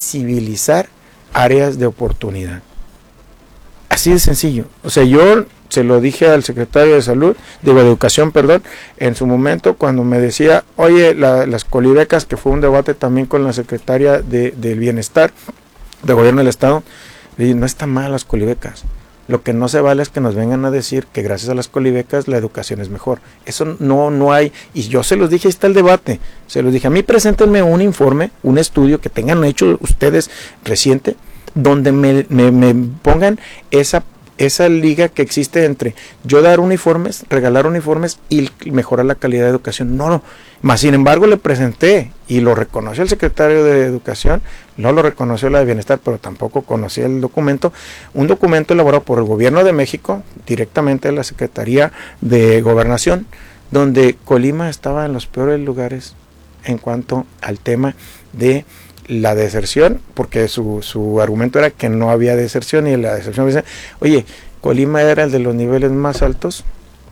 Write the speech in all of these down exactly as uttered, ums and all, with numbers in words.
visibilizar áreas de oportunidad. Así de sencillo. O sea, yo se lo dije al secretario de Salud, digo, de Educación, perdón, en su momento cuando me decía, oye, la, las colibecas, que fue un debate también con la secretaria de, del Bienestar, del Gobierno del Estado, le dije, no están mal las colibecas. Lo que no se vale es que nos vengan a decir que gracias a las colibecas la educación es mejor. Eso no, no hay, y yo se los dije, ahí está el debate, se los dije, a mí preséntenme un informe, un estudio que tengan hecho ustedes reciente, donde me, me, me pongan esa esa liga que existe entre yo dar uniformes, regalar uniformes y mejorar la calidad de educación. No, no. Más sin embargo le presenté y lo reconoció el secretario de Educación, no lo reconoció la de Bienestar, pero tampoco conocía el documento, un documento elaborado por el Gobierno de México, directamente de la Secretaría de Gobernación, donde Colima estaba en los peores lugares en cuanto al tema de la deserción, porque su, su argumento era que no había deserción, y la deserción dice, oye, Colima era el de los niveles más altos,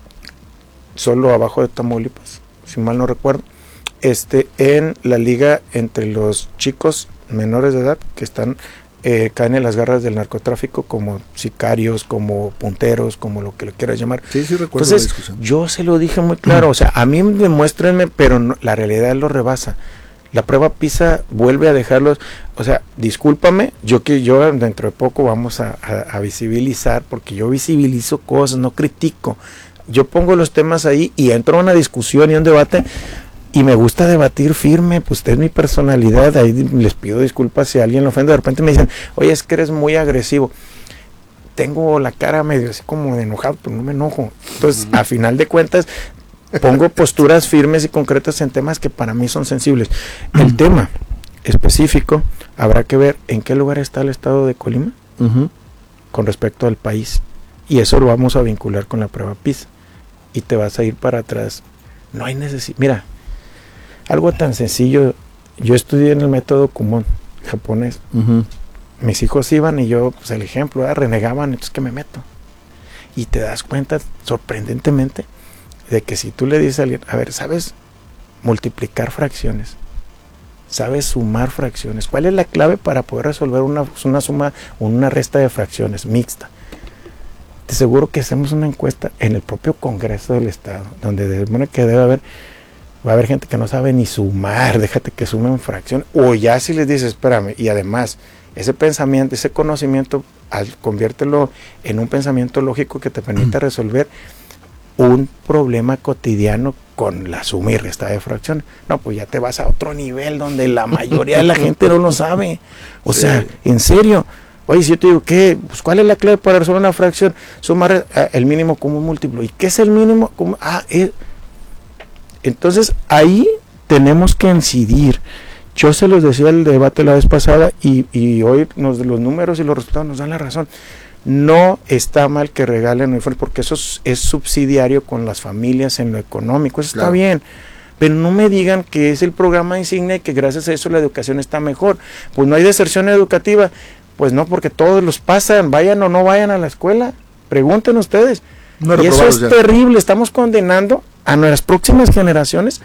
solo abajo de Tamaulipas, si mal no recuerdo, este, en la liga entre los chicos menores de edad que están, eh, caen en las garras del narcotráfico como sicarios, como punteros, como lo que le quieras llamar. Sí, sí, recuerdo. Entonces, la discusión. yo se lo dije muy claro, o sea, a mí demuéstrenme, pero no, la realidad lo rebasa. La prueba PISA vuelve a dejarlos, o sea, discúlpame, yo que yo dentro de poco vamos a, a, a visibilizar, porque yo visibilizo cosas, no critico. Yo pongo los temas ahí y entro a una discusión y un debate, y me gusta debatir firme, pues es mi personalidad, ahí les pido disculpas si alguien lo ofende, de repente me dicen, oye, es que eres muy agresivo. Tengo la cara medio así como de enojado, pero no me enojo. Entonces, uh-huh. a final de cuentas, pongo posturas firmes y concretas en temas que para mí son sensibles. El tema específico, habrá que ver en qué lugar está el estado de Colima uh-huh. con respecto al país. Y eso lo vamos a vincular con la prueba PISA. Y te vas a ir para atrás. No hay necesidad. Mira, algo tan sencillo. Yo estudié en el método Kumon japonés. Uh-huh. Mis hijos iban y yo, pues el ejemplo, ¿eh? renegaban, entonces que me meto. Y te das cuenta, sorprendentemente, de que si tú le dices a alguien, a ver, ¿sabes multiplicar fracciones? ¿Sabes sumar fracciones? ¿Cuál es la clave para poder resolver una, una suma o una resta de fracciones mixta? Te aseguro que hacemos una encuesta en el propio Congreso del Estado, donde de manera que debe haber, va a haber gente que no sabe ni sumar, déjate que sumen fracción, o ya si les dices, espérame, y además, ese pensamiento, ese conocimiento, al conviértelo en un pensamiento lógico que te permita resolver un problema cotidiano con la suma y resta de fracciones. No, pues ya te vas a otro nivel donde la mayoría de la gente no lo sabe. O sí. sea, en serio. Oye, si yo te digo, ¿qué? Pues, ¿cuál es la clave para resolver una fracción? Sumar eh, el mínimo común múltiplo. ¿Y qué es el mínimo común? Ah, eh. Entonces, ahí tenemos que incidir. Yo se los decía el debate la vez pasada y, y hoy nos, los números y los resultados nos dan la razón. No está mal que regalen uniformes, porque eso es, es subsidiario con las familias en lo económico, eso claro. está bien, pero no me digan que es el programa insignia y que gracias a eso la educación está mejor. Pues no hay deserción educativa, pues no, porque todos los pasan, vayan o no vayan a la escuela, pregunten ustedes. No y eso es ya. terrible, estamos condenando a nuestras próximas generaciones,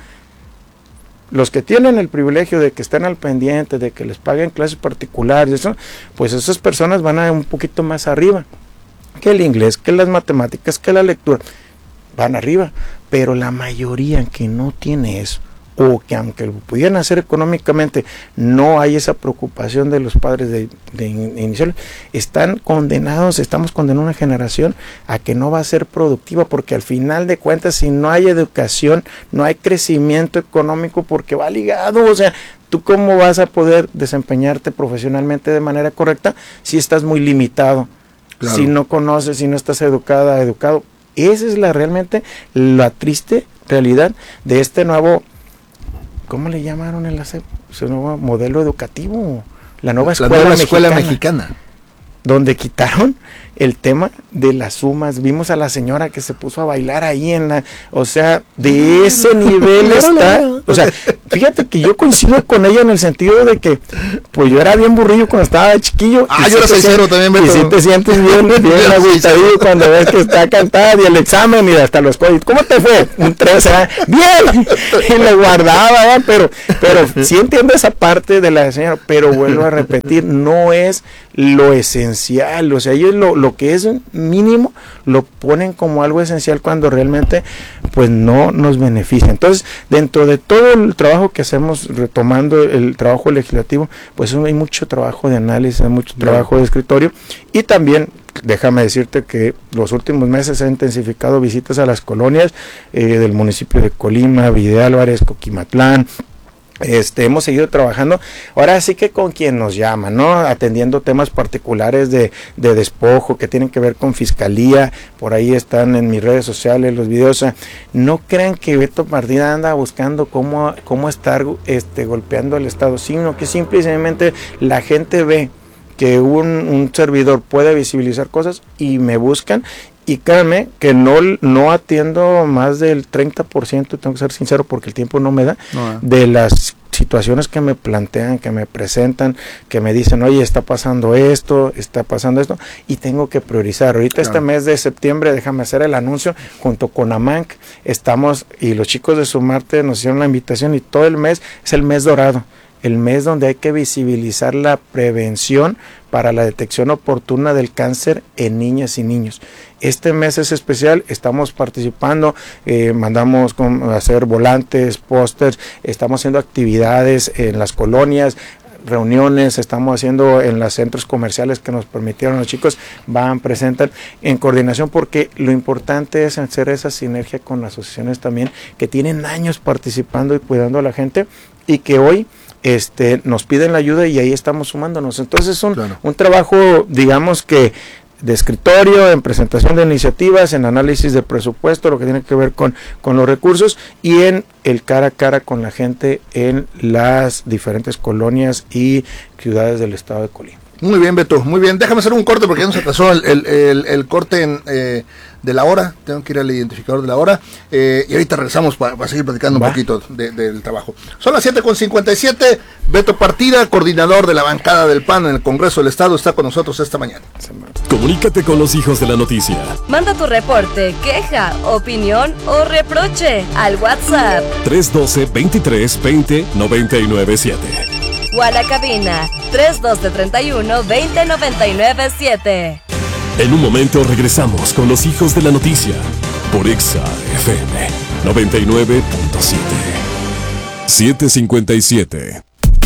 los que tienen el privilegio de que estén al pendiente, de que les paguen clases particulares, eso, pues esas personas van a un poquito más arriba, que el inglés, que las matemáticas, que la lectura, van arriba, pero la mayoría que no tiene eso, o que aunque lo pudieran hacer económicamente, no hay esa preocupación de los padres de, de iniciar, están condenados, estamos condenando a una generación a que no va a ser productiva, porque al final de cuentas, si no hay educación, no hay crecimiento económico, porque va ligado, o sea, ¿tú cómo vas a poder desempeñarte profesionalmente de manera correcta si estás muy limitado? Claro. Si no conoces, si no estás educada, educado. Esa es la realmente la triste realidad de este nuevo, ¿cómo le llamaron el ese nuevo modelo educativo? La nueva escuela, la nueva mexicana, escuela mexicana. Donde quitaron el tema de las sumas. Vimos a la señora que se puso a bailar ahí en la, o sea, de ese nivel está, o sea, fíjate que yo coincido con ella en el sentido de que, pues yo era bien burrillo cuando estaba chiquillo. Ah, yo era sincero también, Beto. Y si te sientes bien, bien agüitadillo cuando ves que está cantada y el examen y hasta los códigos. ¿Cómo te fue? Un tres, ¿eh? Bien. Y le guardaba, ¿eh? pero, pero sí entiendo esa parte de la señora, pero vuelvo a repetir, no es lo esencial, o sea, ellos lo, lo que es mínimo lo ponen como algo esencial cuando realmente pues no nos beneficia. Entonces, dentro de todo el trabajo que hacemos, retomando el trabajo legislativo, pues hay mucho trabajo de análisis, hay mucho trabajo de escritorio, y también déjame decirte que los últimos meses se han intensificado visitas a las colonias eh, del municipio de Colima, Villa de Álvarez, Coquimatlán. Este, hemos seguido trabajando, ahora sí que con quien nos llama, ¿no? Atendiendo temas particulares de, de despojo que tienen que ver con fiscalía. Por ahí están en mis redes sociales los videos. O sea, no crean que Beto Partida anda buscando cómo, cómo estar este, golpeando al Estado, sino que simplemente la gente ve que un, un servidor puede visibilizar cosas y me buscan. Y créanme que no, no atiendo más del treinta por ciento, tengo que ser sincero porque el tiempo no me da, no, eh. de las situaciones que me plantean, que me presentan, que me dicen, oye, está pasando esto, está pasando esto, y tengo que priorizar. Ahorita claro. Este mes de septiembre, déjame hacer el anuncio, junto con AMANC, estamos, y los chicos de Sumarte nos hicieron la invitación, y todo el mes es el mes dorado, el mes donde hay que visibilizar la prevención para la detección oportuna del cáncer en niñas y niños. Este mes es especial, estamos participando, eh, mandamos con, hacer volantes, pósters, estamos haciendo actividades en las colonias, reuniones, estamos haciendo en los centros comerciales que nos permitieron los chicos, van, presentan en coordinación, porque lo importante es hacer esa sinergia con las asociaciones también, que tienen años participando y cuidando a la gente, y que hoy este nos piden la ayuda y ahí estamos sumándonos. Entonces es un, claro. un trabajo, digamos que de escritorio, en presentación de iniciativas, en análisis de presupuesto, lo que tiene que ver con, con los recursos, y en el cara a cara con la gente en las diferentes colonias y ciudades del estado de Colima. Muy bien, Beto, muy bien. Déjame hacer un corte porque ya nos atrasó el, el, el, el corte en, eh, de la hora. Tengo que ir al identificador de la hora. Eh, y ahorita regresamos para pa seguir platicando ¿Va? un poquito de, del trabajo. Son las siete con cincuenta y siete. Beto Partida, coordinador de la bancada del P A N en el Congreso del Estado, está con nosotros esta mañana. Comunícate con los hijos de la noticia. Manda tu reporte, queja, opinión o reproche al WhatsApp tres uno dos, veintitrés, veinte, noventa y nueve siete. O a la cabina tres uno dos, treinta y uno, veinte, noventa y nueve siete. En un momento regresamos con los hijos de la noticia por Exa F M noventa y nueve punto siete. siete cincuenta y siete.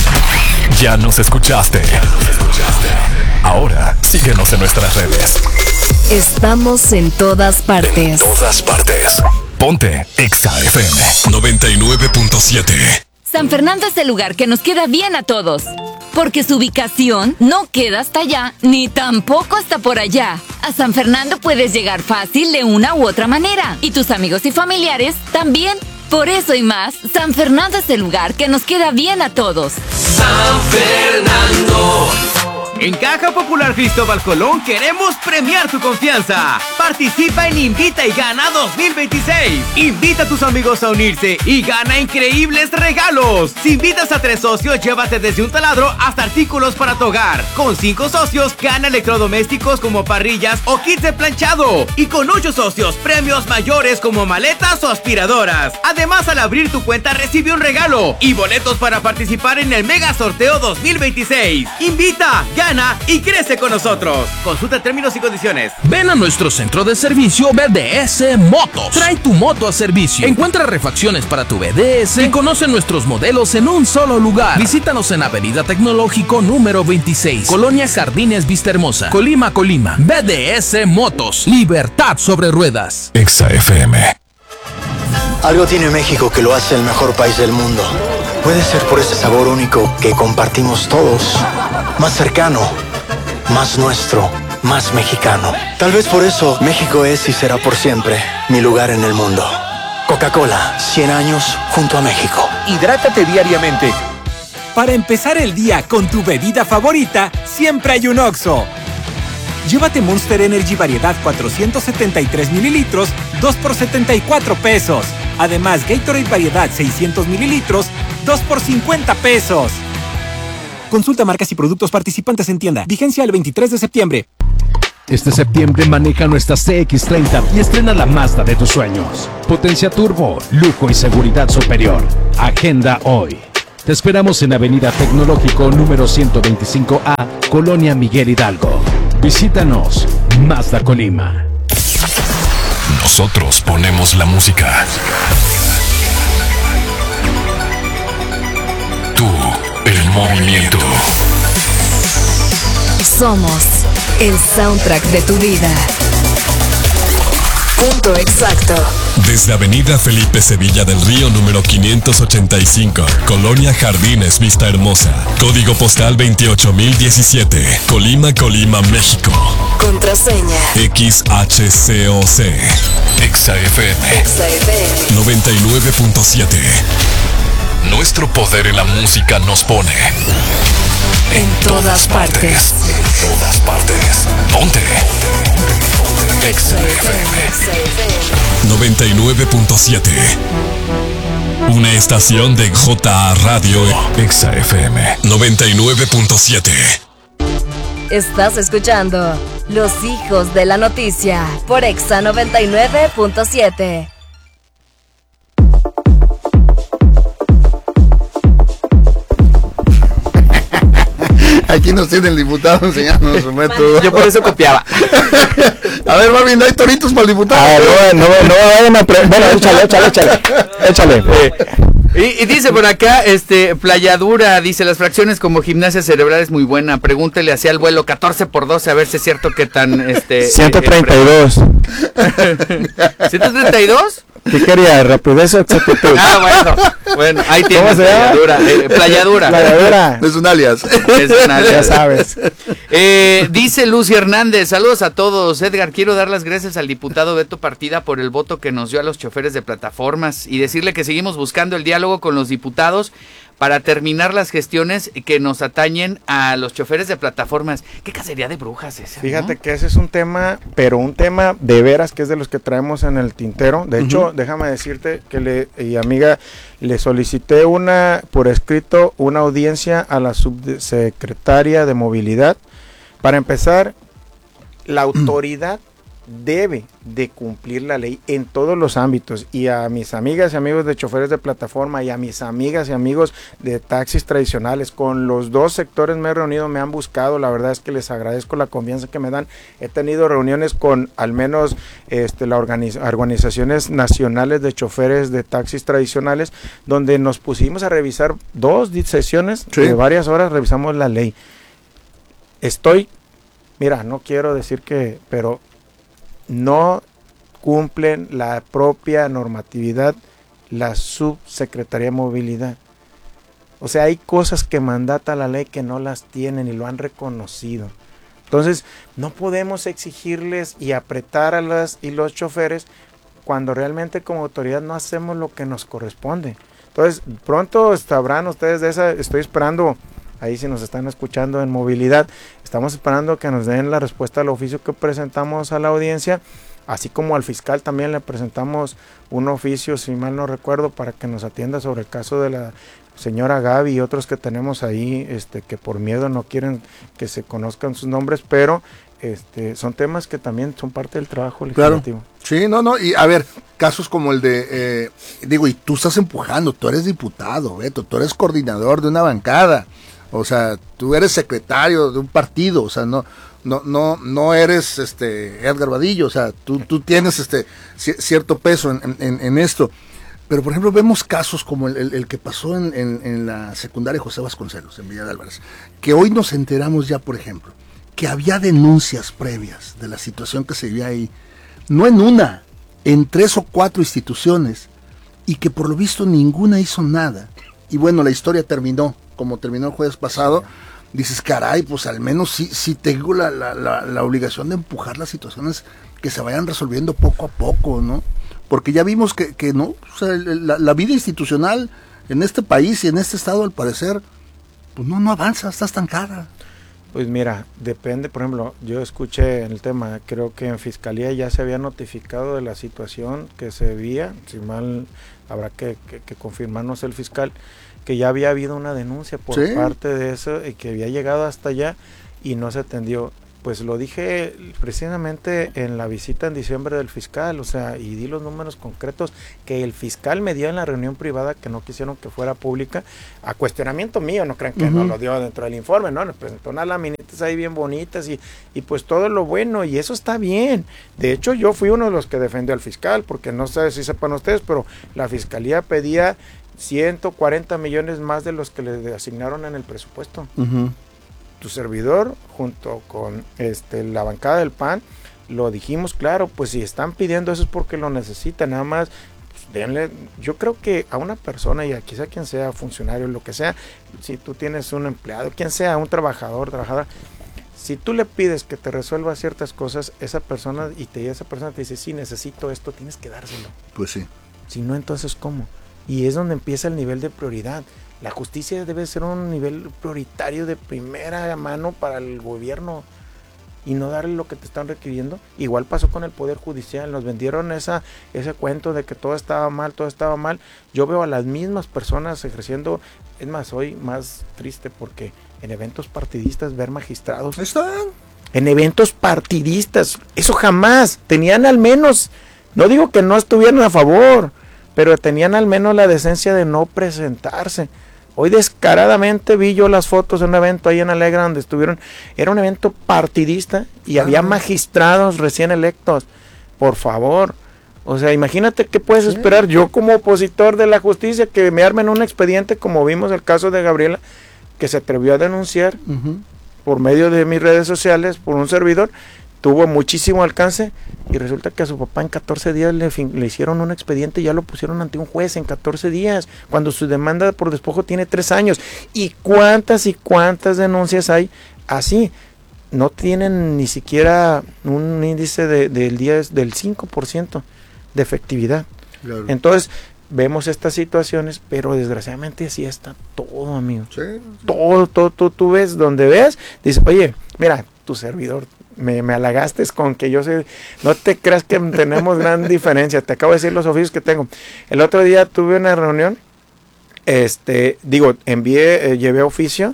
Ya nos escuchaste. Ya nos escuchaste. Ahora síguenos en nuestras redes. Estamos en todas partes. En todas partes. Ponte Exa F M noventa y nueve punto siete. San Fernando es el lugar que nos queda bien a todos, porque su ubicación no queda hasta allá, ni tampoco está por allá. A San Fernando puedes llegar fácil de una u otra manera, y tus amigos y familiares también. Por eso y más, San Fernando es el lugar que nos queda bien a todos. San Fernando. En Caja Popular Cristóbal Colón queremos premiar tu confianza. Participa en Invita y Gana dos mil veintiséis. Invita a tus amigos a unirse y gana increíbles regalos. Si invitas a tres socios, llévate desde un taladro hasta artículos para tu hogar. Con cinco socios, gana electrodomésticos como parrillas o kits de planchado. Y con ocho socios, premios mayores como maletas o aspiradoras. Además, al abrir tu cuenta, recibe un regalo y boletos para participar en el Mega Sorteo dos mil veintiséis. Invita, gana y crece con nosotros. Consulta términos y condiciones. Ven a nuestro centro de servicio B D S Motos. Trae tu moto a servicio. Encuentra refacciones para tu B D S y conoce nuestros modelos en un solo lugar. Visítanos en Avenida Tecnológico número veintiséis, Colonia Jardines Vista Hermosa, Colima, Colima. B D S Motos. Libertad sobre ruedas. Exa F M. Algo tiene México que lo hace el mejor país del mundo. Puede ser por ese sabor único que compartimos todos. Más cercano, más nuestro, más mexicano. Tal vez por eso México es y será por siempre mi lugar en el mundo. Coca-Cola, cien años junto a México. Hidrátate diariamente. Para empezar el día con tu bebida favorita, siempre hay un Oxxo. Llévate Monster Energy variedad cuatrocientos setenta y tres mililitros, dos por setenta y cuatro pesos. Además, Gatorade variedad seiscientos mililitros, dos por cincuenta pesos. Consulta marcas y productos participantes en tienda. Vigencia el veintitrés de septiembre. Este septiembre maneja nuestra C X treinta y estrena la Mazda de tus sueños. Potencia turbo, lujo y seguridad superior. Agenda hoy. Te esperamos en Avenida Tecnológico número ciento veinticinco A, Colonia Miguel Hidalgo. Visítanos, Mazda Colima. Nosotros ponemos la música. Tú, el movimiento. Somos el soundtrack de tu vida. Punto exacto. Desde Avenida Felipe Sevilla del Río número quinientos ochenta y cinco, Colonia Jardines Vista Hermosa, código postal veintiocho mil diecisiete, Colima, Colima, México. Contraseña X H C O C. Exa F M. Exa F M noventa y nueve punto siete. Nuestro poder en la música nos pone en todas partes. En todas partes. Ponte. Exa F M noventa y nueve punto siete. Una estación de J A Radio. Exa F M noventa y nueve punto siete. Estás escuchando Los Hijos de la Noticia por Exa noventa y nueve punto siete. Aquí nos tiene el diputado enseñándonos su método. Yo por eso copiaba. A ver, Marvin, ¿hay toritos para el diputado? Ah, no, no, no, vayan a pre- bueno, échale, échale, échale. Échale. Eh. Y, y dice por acá, este, Playadura, dice, las fracciones como gimnasia cerebral es muy buena. Pregúntele hacia el vuelo catorce por doce a ver si es cierto que tan, este... ciento treinta y dos. ¿ciento treinta y dos? ¿Qué quería? ¿Rapidez o exactitud? Ah, bueno, bueno, ahí tienes. ¿Cómo se llama? Playadura, eh, Playadura. Playadura. Es un alias. Es un alias. Ya sabes. Eh, dice Lucy Hernández, saludos a todos. Edgar, quiero dar las gracias al diputado Beto Partida por el voto que nos dio a los choferes de plataformas y decirle que seguimos buscando el diálogo con los diputados para terminar las gestiones que nos atañen a los choferes de plataformas. Qué cacería de brujas esa, Fíjate ¿no? que ese es un tema, pero un tema de veras que es de los que traemos en el tintero. De hecho, Uh-huh. déjame decirte que le, y amiga, le solicité una, por escrito, una audiencia a la subsecretaria de Movilidad. Para empezar, la autoridad debe de cumplir la ley en todos los ámbitos, y a mis amigas y amigos de choferes de plataforma y a mis amigas y amigos de taxis tradicionales, con los dos sectores me he reunido, me han buscado, la verdad es que les agradezco la confianza que me dan. He tenido reuniones con al menos este, las organiz- organizaciones nacionales de choferes de taxis tradicionales, donde nos pusimos a revisar dos sesiones Sí. de varias horas, revisamos la ley. Estoy, mira, no quiero decir que, pero no cumplen la propia normatividad la Subsecretaría de Movilidad. O sea, hay cosas que mandata la ley que no las tienen y lo han reconocido. Entonces, no podemos exigirles y apretar a las y los choferes cuando realmente como autoridad no hacemos lo que nos corresponde. Entonces, pronto sabrán ustedes de esa, estoy esperando, ahí si nos están escuchando en movilidad, estamos esperando que nos den la respuesta al oficio que presentamos a la audiencia, así como al fiscal también le presentamos un oficio, si mal no recuerdo, para que nos atienda sobre el caso de la señora Gaby y otros que tenemos ahí, este, que por miedo no quieren que se conozcan sus nombres, pero este, son temas que también son parte del trabajo legislativo. Claro. Sí, no, no, y a ver, casos como el de, eh, digo, y tú estás empujando, tú eres diputado, Beto, tú eres coordinador de una bancada, o sea, tú eres secretario de un partido, o sea, no, no, no, no eres este Edgar Vadillo, o sea, tú, tú tienes este c- cierto peso en, en, en esto. Pero, por ejemplo, vemos casos como el, el, el que pasó en, en, en la secundaria José Vasconcelos, en Villa de Álvarez, que hoy nos enteramos ya, por ejemplo, que había denuncias previas de la situación que se vivía ahí, no en una, en tres o cuatro instituciones, y que por lo visto ninguna hizo nada. Y bueno, la historia terminó, como terminó el jueves pasado. Dices, caray, pues al menos sí, sí tengo la, la, la, la obligación de empujar las situaciones que se vayan resolviendo poco a poco, ¿no? Porque ya vimos que, que no, o sea, la, la vida institucional en este país y en este estado, al parecer, pues no, no avanza, está estancada. Pues mira, depende, por ejemplo, yo escuché el tema, creo que en Fiscalía ya se había notificado de la situación que se veía, si mal habrá que, que, que confirmarnos el fiscal, que ya había habido una denuncia por ¿Sí? parte de eso y que había llegado hasta allá y no se atendió. Pues lo dije precisamente en la visita en diciembre del fiscal, o sea, y di los números concretos que el fiscal me dio en la reunión privada, que no quisieron que fuera pública, a cuestionamiento mío, no crean que uh-huh. no lo dio dentro del informe, no, le presentó unas laminitas ahí bien bonitas y, y pues todo lo bueno, y eso está bien. De hecho, yo fui uno de los que defendió al fiscal, porque no sé si sepan ustedes, pero la fiscalía pedía ciento cuarenta millones más de los que le asignaron en el presupuesto. Uh-huh. Tu servidor junto con este la bancada del P A N lo dijimos claro, pues si están pidiendo eso es porque lo necesitan, nada más pues, denle. Yo creo que a una persona, y a quizá quien sea funcionario, lo que sea, si tú tienes un empleado, quien sea, un trabajador, trabajadora, si tú le pides que te resuelva ciertas cosas, esa persona y te esa persona te dice, sí, necesito esto, tienes que dárselo. Pues sí. Si no, entonces ¿cómo? Y es donde empieza el nivel de prioridad. La justicia debe ser un nivel prioritario de primera mano para el gobierno y no darle lo que te están requiriendo. Igual pasó con el Poder Judicial, nos vendieron esa ese cuento de que todo estaba mal, todo estaba mal. Yo veo a las mismas personas ejerciendo, es más, soy más triste porque en eventos partidistas ver magistrados. ¿Están? En eventos partidistas, eso jamás, tenían al menos, no digo que no estuvieran a favor, pero tenían al menos la decencia de no presentarse. Hoy descaradamente vi yo las fotos de un evento ahí en Alegra donde estuvieron, era un evento partidista y ah. había magistrados recién electos. Por favor, o sea, imagínate qué puedes sí. esperar yo como opositor de la justicia, que me armen un expediente como vimos el caso de Gabriela, que se atrevió a denunciar uh-huh. por medio de mis redes sociales, por un servidor, tuvo muchísimo alcance y resulta que a su papá en catorce días le, le hicieron un expediente y ya lo pusieron ante un juez en catorce días, cuando su demanda por despojo tiene tres años. ¿Y cuántas y cuántas denuncias hay así? No tienen ni siquiera un índice de, del, diez, del cinco por ciento de efectividad. Claro. Entonces, vemos estas situaciones, pero desgraciadamente así está todo, amigo. Sí. Todo, todo, todo, tú ves, donde ves, dices, oye, mira, tu servidor, Me, me halagaste con que yo sé, no te creas que tenemos gran diferencia, te acabo de decir los oficios que tengo. El otro día tuve una reunión, este, digo, envié, eh, llevé oficio,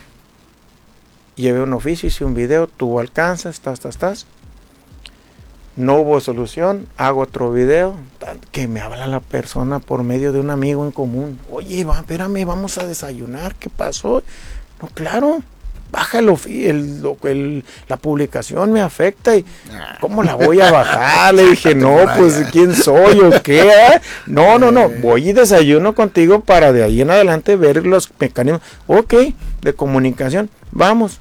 llevé un oficio, hice un video, tuvo alcance, estás, estás, estás. No hubo solución, hago otro video, que me habla la persona por medio de un amigo en común. Oye, va, espérame, vamos a desayunar, ¿qué pasó? No, claro. Baja el, el, el, la publicación, me afecta y ¿cómo la voy a bajar? Le dije, no, pues ¿quién soy o qué? ¿Eh? No, no, no, voy y desayuno contigo para de ahí en adelante ver los mecanismos, ok, de comunicación, vamos.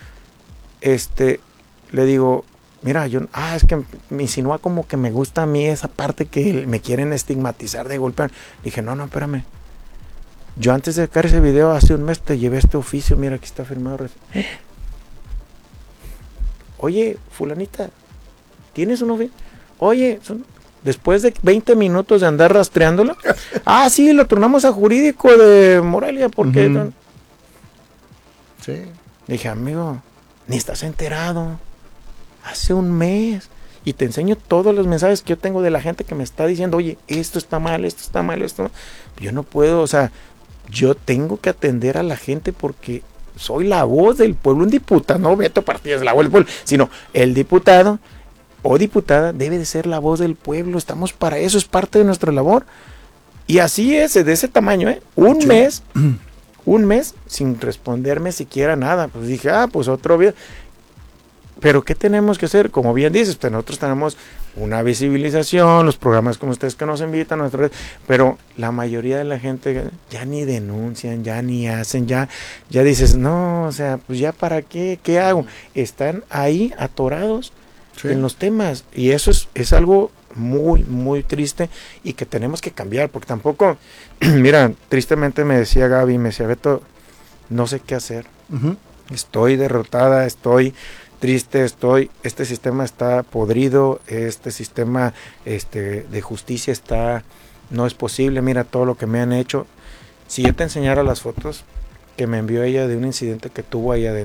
Este, le digo, mira, yo, ah, es que me insinúa como que me gusta a mí esa parte que me quieren estigmatizar de golpear. Le dije, no, no, espérame. Yo antes de sacar ese video hace un mes te llevé este oficio, mira, aquí está firmado. ¿Eh? Oye, fulanita, ¿tienes un oficio? Oye, son... después de veinte minutos de andar rastreándolo, ah, sí, lo turnamos a jurídico de Morelia, porque... Uh-huh. Sí. Dije, amigo, ni estás enterado. Hace un mes. Y te enseño todos los mensajes que yo tengo de la gente que me está diciendo, oye, esto está mal, esto está mal, esto... Yo no puedo, o sea... Yo tengo que atender a la gente porque soy la voz del pueblo, un diputado, no Beto Partidas, la voz del pueblo, sino el diputado o diputada debe de ser la voz del pueblo, estamos para eso, es parte de nuestra labor. Y así es, de ese tamaño, ¿eh? Un sí. mes, un mes sin responderme siquiera nada. Pues dije, ah, pues otro video. Pero ¿qué tenemos que hacer? Como bien dices, pues nosotros tenemos una visibilización, los programas como ustedes que nos invitan, nuestras, pero la mayoría de la gente ya ni denuncian, ya ni hacen, ya, ya dices, no, o sea, pues ya para qué, ¿qué hago? Están ahí atorados sí. en los temas y eso es, es algo muy, muy triste y que tenemos que cambiar, porque tampoco, mira, tristemente me decía Gaby, me decía, Beto, no sé qué hacer, uh-huh. estoy derrotada, estoy... triste estoy, este sistema está podrido, este sistema este, de justicia está, no es posible, mira todo lo que me han hecho. Si yo te enseñara las fotos que me envió ella de un incidente que tuvo ahí adentro,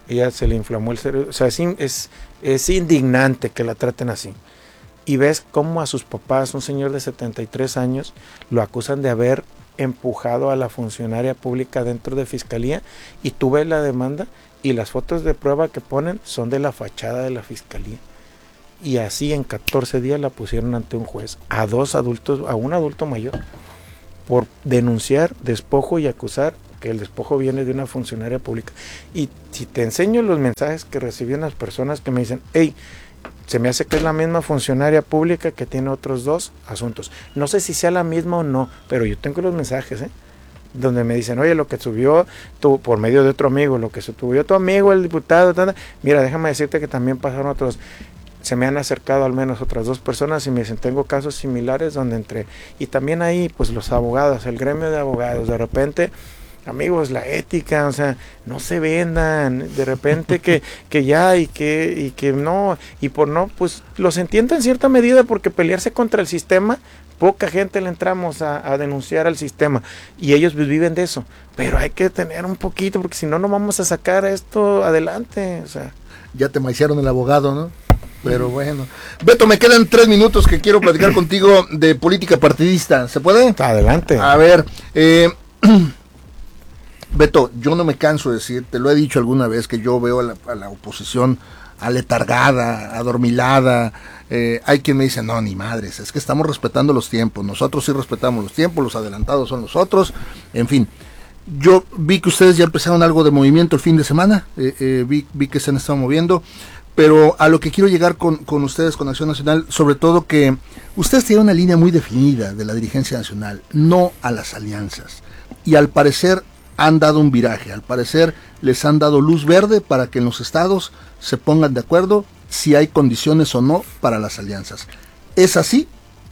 ella se le inflamó el cerebro, o sea, es, es, es indignante que la traten así. Y ves cómo a sus papás, un señor de setenta y tres años, lo acusan de haber empujado a la funcionaria pública dentro de fiscalía, y tú ves la demanda y las fotos de prueba que ponen son de la fachada de la fiscalía. Y así en catorce días la pusieron ante un juez, a dos adultos, a un adulto mayor, por denunciar despojo y acusar que el despojo viene de una funcionaria pública. Y si te enseño los mensajes que recibían las personas que me dicen, hey, se me hace que es la misma funcionaria pública que tiene otros dos asuntos. No sé si sea la misma o no, pero yo tengo los mensajes, ¿eh? Donde me dicen, oye, lo que subió tú, por medio de otro amigo, lo que subió tu amigo, el diputado, tanda, mira, déjame decirte que también pasaron otros. Se me han acercado al menos otras dos personas y me dicen, tengo casos similares donde entré. Y también ahí, pues los abogados, el gremio de abogados, de repente... Amigos, la ética, o sea, no se vendan, de repente que, que ya y que, y que no, y por no, pues los entiendo en cierta medida, porque pelearse contra el sistema, poca gente le entramos a, a denunciar al sistema, y ellos viven de eso, pero hay que tener un poquito, porque si no, no vamos a sacar esto adelante, o sea. Ya te maiciaron el abogado, ¿no? Pero bueno. Beto, me quedan tres minutos que quiero platicar contigo de política partidista, ¿se puede? Adelante. A ver, eh... Beto, yo no me canso de decir, te lo he dicho alguna vez, que yo veo a la, a la oposición aletargada, adormilada. Eh, hay quien me dice, no, ni madres, es que estamos respetando los tiempos. Nosotros sí respetamos los tiempos, los adelantados son los otros. En fin, yo vi que ustedes ya empezaron algo de movimiento el fin de semana, eh, eh, vi, vi que se han estado moviendo, pero a lo que quiero llegar con, con ustedes, con Acción Nacional, sobre todo que ustedes tienen una línea muy definida de la dirigencia nacional, no a las alianzas. Y al parecer han dado un viraje, al parecer les han dado luz verde para que en los estados se pongan de acuerdo si hay condiciones o no para las alianzas. ¿Es así?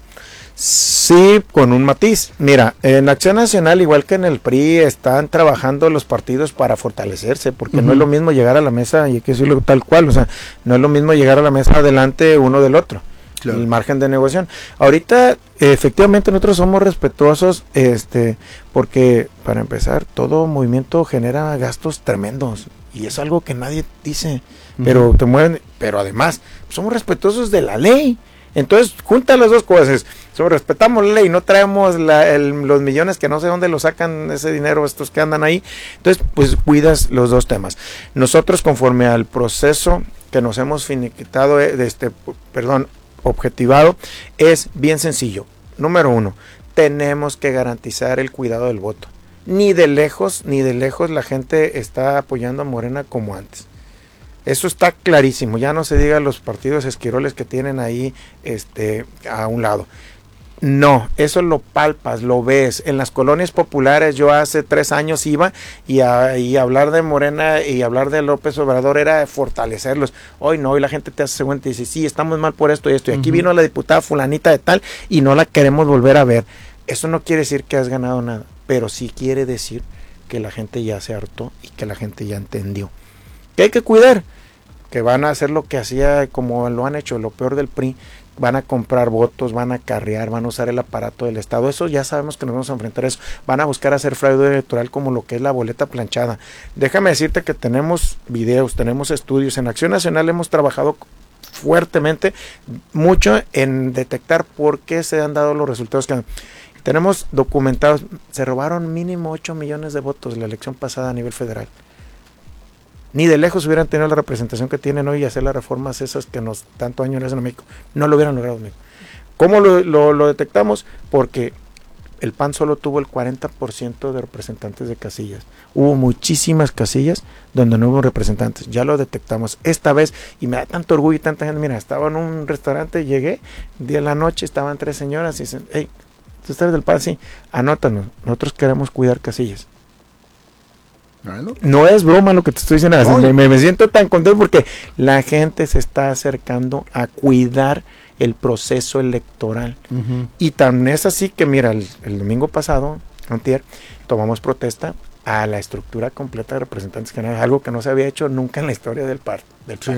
Sí, con un matiz. Mira, en Acción Nacional, igual que en el P R I, están trabajando los partidos para fortalecerse, porque uh-huh. no es lo mismo llegar a la mesa, y hay que decirlo tal cual, o sea, no es lo mismo llegar a la mesa adelante uno del otro. Claro. El margen de negociación. Ahorita, efectivamente, nosotros somos respetuosos, este, porque para empezar, todo movimiento genera gastos tremendos, y es algo que nadie dice, uh-huh. pero te mueven, pero además, somos respetuosos de la ley. Entonces, junta las dos cosas. So, respetamos la ley, no traemos la, el, los millones que no sé dónde lo sacan ese dinero estos que andan ahí. Entonces, pues cuidas los dos temas. Nosotros, conforme al proceso que nos hemos finiquitado, de este, perdón, objetivado, es bien sencillo. Número uno, tenemos que garantizar el cuidado del voto. Ni de lejos, ni de lejos la gente está apoyando a Morena como antes. Eso está clarísimo, ya no se diga los partidos esquiroles que tienen ahí este, a un lado. No, eso lo palpas, lo ves. En las colonias populares yo hace tres años iba y, a, y hablar de Morena y hablar de López Obrador era fortalecerlos. Hoy no, hoy la gente te hace cuenta y dice, sí, estamos mal por esto y esto. Y aquí uh-huh. vino la diputada fulanita de tal y no la queremos volver a ver. Eso no quiere decir que has ganado nada, pero sí quiere decir que la gente ya se hartó y que la gente ya entendió. Que hay que cuidar, que van a hacer lo que hacía, como lo han hecho, lo peor del P R I, van a comprar votos, van a acarrear, van a usar el aparato del Estado, eso ya sabemos que nos vamos a enfrentar a eso, van a buscar hacer fraude electoral como lo que es la boleta planchada. Déjame decirte que tenemos videos, tenemos estudios, en Acción Nacional hemos trabajado fuertemente, mucho en detectar por qué se han dado los resultados que han. Tenemos documentados, se robaron mínimo ocho millones de votos la elección pasada a nivel federal. Ni de lejos hubieran tenido la representación que tienen hoy y hacer las reformas esas que nos tanto años en México. No lo hubieran logrado en México. ¿Cómo lo, lo, lo detectamos? Porque el P A N solo tuvo el cuarenta por ciento de representantes de casillas. Hubo muchísimas casillas donde no hubo representantes. Ya lo detectamos esta vez y me da tanto orgullo y tanta gente. Mira, estaba en un restaurante, llegué, día de la noche, estaban tres señoras y dicen, hey, ¿tú estás del P A N? Sí, anótanos, nosotros queremos cuidar casillas. Bueno. No es broma lo que te estoy diciendo, no, me, me siento tan contento porque la gente se está acercando a cuidar el proceso electoral. Uh-huh. Y tan es así que mira, el, el domingo pasado, antier, tomamos protesta a la estructura completa de representantes generales, algo que no se había hecho nunca en la historia del P A R, del P A R. Sí.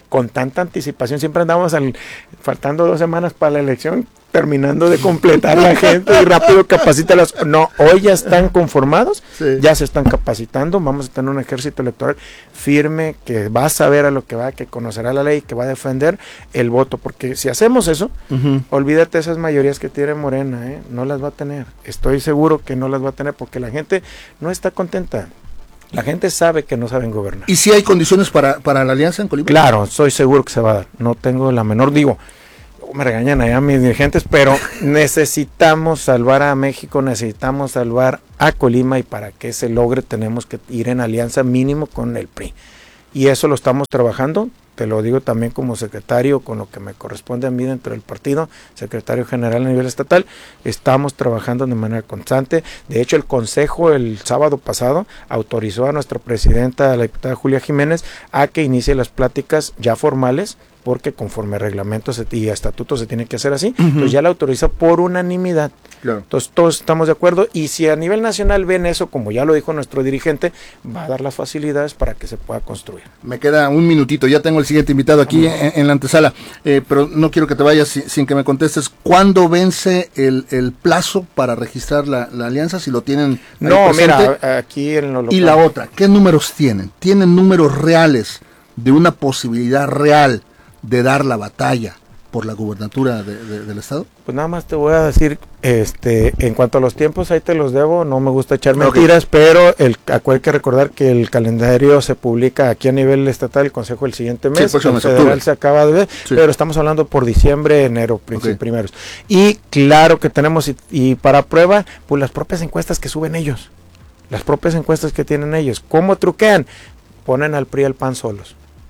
con tanta anticipación, siempre andamos al, faltando dos semanas para la elección, terminando de completar la gente y rápido capacítalas. No, hoy ya están conformados, sí. ya se están capacitando, vamos a tener un ejército electoral firme que va a saber a lo que va, que conocerá la ley, que va a defender el voto, porque si hacemos eso, uh-huh. olvídate esas mayorías que tiene Morena, ¿eh? no las va a tener, estoy seguro que no las va a tener, porque la gente no está contenta. La gente sabe que no saben gobernar. ¿Y si hay condiciones para, para la alianza en Colima? Claro, estoy seguro que se va a dar. No tengo la menor, digo, me regañan allá mis dirigentes, pero necesitamos salvar a México, necesitamos salvar a Colima, y para que se logre tenemos que ir en alianza mínimo con el P R I. Y eso lo estamos trabajando, te lo digo también como secretario, con lo que me corresponde a mí dentro del partido, secretario general a nivel estatal, estamos trabajando de manera constante. De hecho, el Consejo el sábado pasado autorizó a nuestra presidenta, la diputada Julia Jiménez, a que inicie las pláticas ya formales, porque conforme reglamentos y estatutos se tiene que hacer así, uh-huh. entonces ya la autorizó por unanimidad. Claro. Entonces todos estamos de acuerdo, y si a nivel nacional ven eso, como ya lo dijo nuestro dirigente, va a dar las facilidades para que se pueda construir. Me queda un minutito, ya tengo el siguiente invitado aquí en, en la antesala, eh, pero no quiero que te vayas sin, sin que me contestes. ¿Cuándo vence el, el plazo para registrar la, la alianza? Si lo tienen No, presente. Mira, aquí en lo local. Y la otra, ¿qué números tienen? ¿Tienen números reales de una posibilidad real de dar la batalla por la gubernatura de, de, del estado? Pues nada más te voy a decir, este, en cuanto a los tiempos, ahí te los debo, no me gusta echar mentiras, okay. pero el, hay que recordar que el calendario se publica aquí a nivel estatal, el consejo el siguiente mes, sí, el federal octubre. Se acaba de ver, sí. pero estamos hablando por diciembre, enero, okay. primeros. Y claro que tenemos, y, y para prueba, pues las propias encuestas que suben ellos, las propias encuestas que tienen ellos. ¿Cómo truquean? Ponen al P R I y al P A N solos.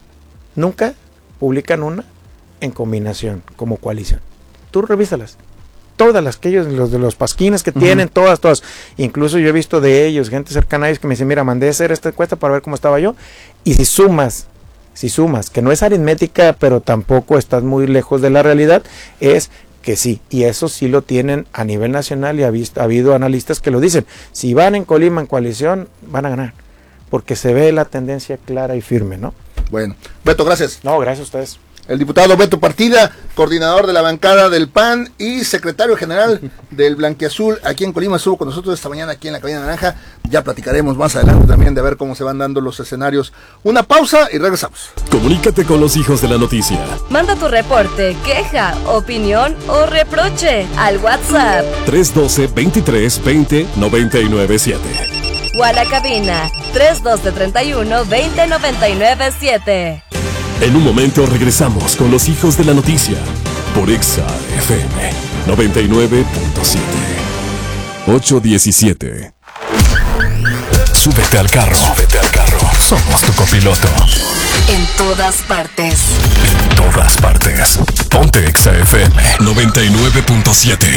Nunca publican una en combinación, como coalición. Tú revísalas. Todas las que ellos, los de los pasquines que uh-huh. tienen, todas, todas. Incluso yo he visto de ellos, gente cercana a ellos que me dice, mira, mandé a hacer esta encuesta para ver cómo estaba yo. Y si sumas, si sumas, que no es aritmética, pero tampoco estás muy lejos de la realidad, es que sí. Y eso sí lo tienen a nivel nacional, y ha, visto, ha habido analistas que lo dicen. Si van en Colima en coalición, van a ganar. Porque se ve la tendencia clara y firme, ¿no? Bueno, Beto, gracias. No, gracias a ustedes. El diputado Beto Partida, coordinador de la bancada del P A N y secretario general del Blanquiazul aquí en Colima, estuvo con nosotros esta mañana aquí en la Cabina Naranja. Ya platicaremos más adelante también de ver cómo se van dando los escenarios. Una pausa y regresamos. Comunícate con los hijos de la noticia. Manda tu reporte, queja, opinión o reproche al WhatsApp tres uno dos, veintitrés, veinte, noventa y nueve siete. O a la cabina tres uno dos, treinta y uno, veinte, noventa y nueve siete. En un momento regresamos con los hijos de la noticia por Exa F M noventa y nueve punto siete. ocho diecisiete. Súbete al carro. Súbete al carro. Somos tu copiloto. En todas partes. En todas partes. Ponte Exa F M noventa y nueve punto siete.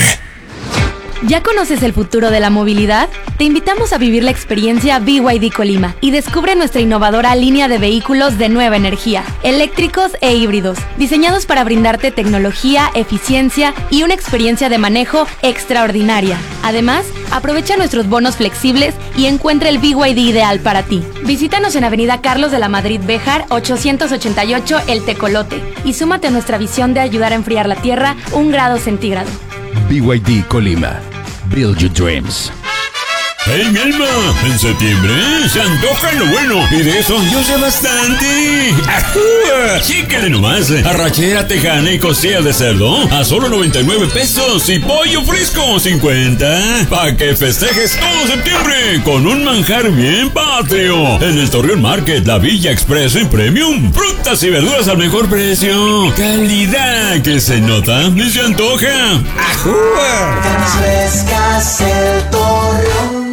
¿Ya conoces el futuro de la movilidad? Te invitamos a vivir la experiencia B Y D Colima y descubre nuestra innovadora línea de vehículos de nueva energía, eléctricos e híbridos, diseñados para brindarte tecnología, eficiencia y una experiencia de manejo extraordinaria. Además, aprovecha nuestros bonos flexibles y encuentra el B Y D ideal para ti. Visítanos en Avenida Carlos de la Madrid Béjar, ochocientos ochenta y ocho, El Tecolote, y súmate a nuestra visión de ayudar a enfriar la Tierra un grado centígrado. B Y D Colima. Build your dreams. ¡Hey, mi alma! En septiembre se antoja lo bueno, y de eso yo sé bastante. ¡Ajú! ¡Chíquele nomás! Arrachera tejana y costillas de cerdo a solo noventa y nueve pesos, y pollo fresco cincuenta. Pa' que festejes todo septiembre con un manjar bien patrio. En el Torreón Market, la Villa Express en Premium. Frutas y verduras al mejor precio. Calidad que se nota y se antoja. ¡Ajú! Carnes frescas El Torreón.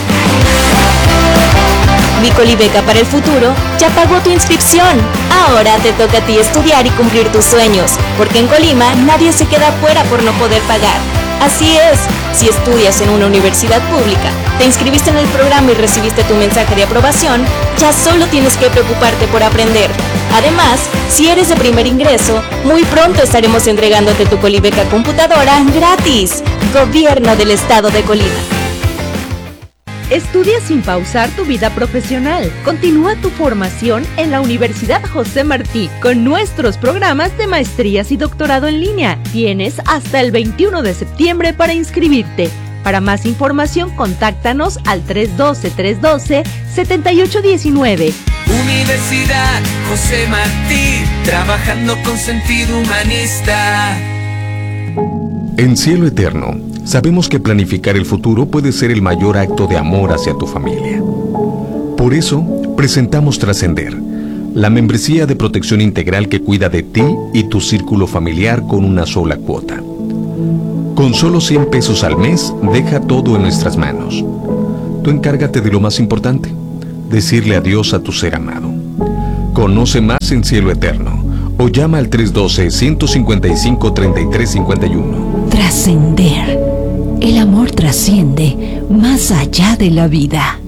Mi Colibeca para el futuro ya pagó tu inscripción. Ahora te toca a ti estudiar y cumplir tus sueños, porque en Colima nadie se queda fuera por no poder pagar. Así es, si estudias en una universidad pública, te inscribiste en el programa y recibiste tu mensaje de aprobación, ya solo tienes que preocuparte por aprender. Además, si eres de primer ingreso, muy pronto estaremos entregándote tu Colibeca computadora gratis. Gobierno del Estado de Colima. Estudia sin pausar tu vida profesional. Continúa tu formación en la Universidad José Martí con nuestros programas de maestrías y doctorado en línea. Tienes hasta el veintiuno de septiembre para inscribirte. Para más información, contáctanos al tres uno dos, tres uno dos, siete ocho uno nueve. Universidad José Martí, trabajando con sentido humanista. En Cielo Eterno, sabemos que planificar el futuro puede ser el mayor acto de amor hacia tu familia. Por eso, presentamos Trascender, la membresía de protección integral que cuida de ti y tu círculo familiar con una sola cuota. Con solo cien pesos al mes, deja todo en nuestras manos. Tú encárgate de lo más importante, decirle adiós a tu ser amado. Conoce más en Cielo Eterno o llama al tres uno dos, uno cinco cinco, tres tres cinco uno. Trascender. El amor trasciende más allá de la vida.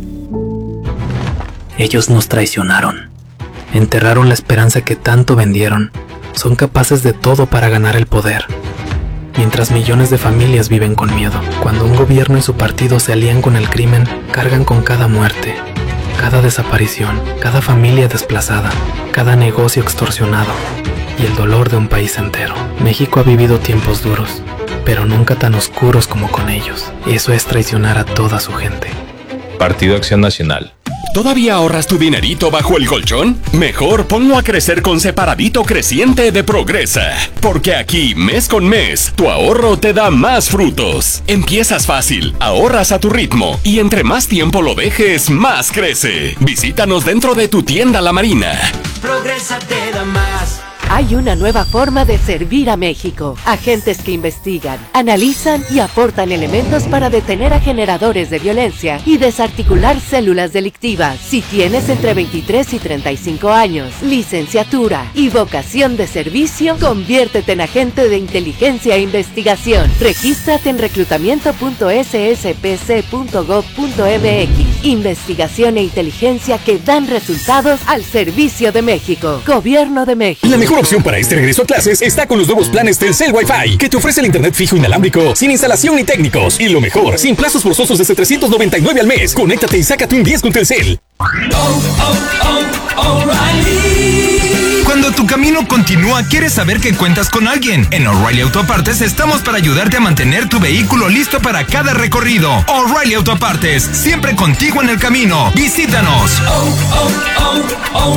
Ellos nos traicionaron. Enterraron la esperanza que tanto vendieron. Son capaces de todo para ganar el poder. Mientras millones de familias viven con miedo. Cuando un gobierno y su partido se alían con el crimen, cargan con cada muerte, cada desaparición, cada familia desplazada, cada negocio extorsionado y el dolor de un país entero. México ha vivido tiempos duros, pero nunca tan oscuros como con ellos. Eso es traicionar a toda su gente. Partido Acción Nacional. ¿Todavía ahorras tu dinerito bajo el colchón? Mejor ponlo a crecer con Separadito Creciente de Progresa. Porque aquí, mes con mes, tu ahorro te da más frutos. Empiezas fácil, ahorras a tu ritmo y entre más tiempo lo dejes, más crece. Visítanos dentro de tu tienda La Marina. Progresa te da más. Hay una nueva forma de servir a México. Agentes que investigan, analizan y aportan elementos para detener a generadores de violencia y desarticular células delictivas. Si tienes entre veintitrés y treinta y cinco años, licenciatura y vocación de servicio, conviértete en agente de inteligencia e investigación. Regístrate en reclutamiento punto ese ese pe ce punto gob punto eme equis. Investigación e inteligencia que dan resultados al servicio de México. Gobierno de México. La mejor opción para este regreso a clases está con los nuevos planes Telcel Wi-Fi, que te ofrece el internet fijo inalámbrico, sin instalación ni técnicos. Y lo mejor, sin plazos forzosos desde trescientos noventa y nueve al mes. Conéctate y sácate un diez con Telcel. Oh, oh, oh, O'Reilly. Cuando tu camino continúa, quieres saber que cuentas con alguien. En O'Reilly Autopartes estamos para ayudarte a mantener tu vehículo listo para cada recorrido. O'Reilly Autopartes, siempre contigo en el camino. Visítanos. Oh, oh, oh,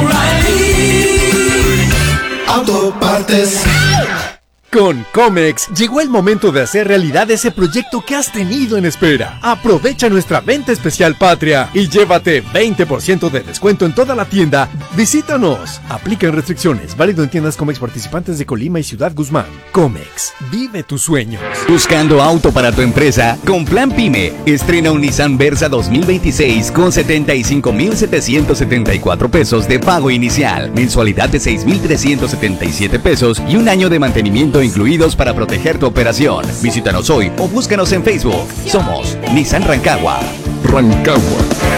O'Reilly Autopartes. Con Comex llegó el momento de hacer realidad ese proyecto que has tenido en espera. Aprovecha nuestra venta especial Patria y llévate veinte por ciento de descuento en toda la tienda. Visítanos. Aplican restricciones. Válido en tiendas Comex participantes de Colima y Ciudad Guzmán. Comex, vive tus sueños. Buscando auto para tu empresa. Con Plan Pyme, estrena un Nissan Versa dos mil veintiséis con setenta y cinco mil setecientos setenta y cuatro pesos de pago inicial, mensualidad de seis mil trescientos setenta y siete pesos y un año de mantenimiento incluidos para proteger tu operación. Visítanos hoy o búscanos en Facebook. Somos Nissan Rancagua. Rancagua.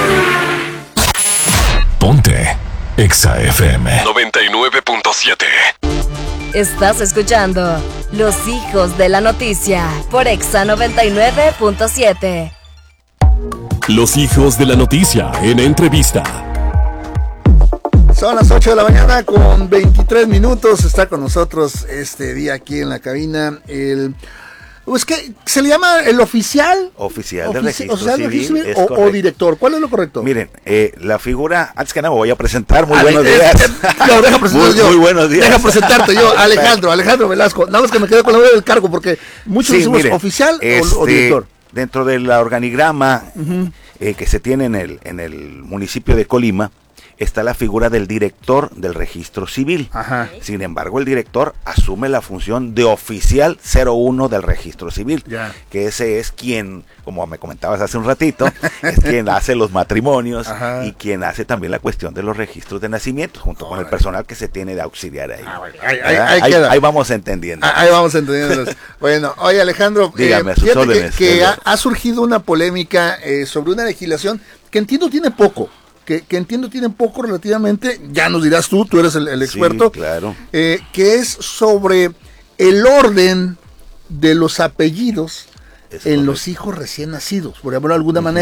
Ponte Exa F M noventa y nueve punto siete. Estás escuchando Los Hijos de la Noticia por Exa noventa y nueve punto siete. Los Hijos de la Noticia en entrevista. Son las ocho de la mañana con veintitrés minutos. Está con nosotros este día aquí en la cabina el... Pues que se le llama el oficial. Oficial de Ofici- registro oficial de civil. registro civil o, o director. ¿Cuál es lo correcto? Miren, eh, la figura, antes que nada me voy a presentar. Muy Ale- buenos eh, días. eh, no, deja presentar muy, yo. muy buenos días. Deja presentarte yo, Alejandro, Alejandro Velasco. Nada más que me quedé con la hora del cargo porque muchos Sí, decimos miren, oficial este, o, o director. Dentro del organigrama Uh-huh. eh, que se tiene en el, en el municipio de Colima, está la figura del director del registro civil. Ajá. Sin embargo, el director asume la función de oficial cero uno del registro civil, Ya. que ese es quien, como me comentabas hace un ratito, es quien hace los matrimonios. Ajá. Y quien hace también la cuestión de los registros de nacimiento, junto con el personal que se tiene de auxiliar ahí. Ah, bueno, ahí, ahí, ahí, ahí queda. ahí vamos entendiendo. Ah, Ahí vamos entendiendo. Bueno, oye Alejandro, Dígame, a sus fíjate que, órdenes, que señor. ha, ha surgido una polémica eh, sobre una legislación que entiendo tiene poco, que, que entiendo tiene poco relativamente, ya nos dirás tú, tú eres el, el experto, Sí, claro. eh, que es sobre el orden de los apellidos Es en correcto. los hijos recién nacidos, por llamarlo de alguna manera.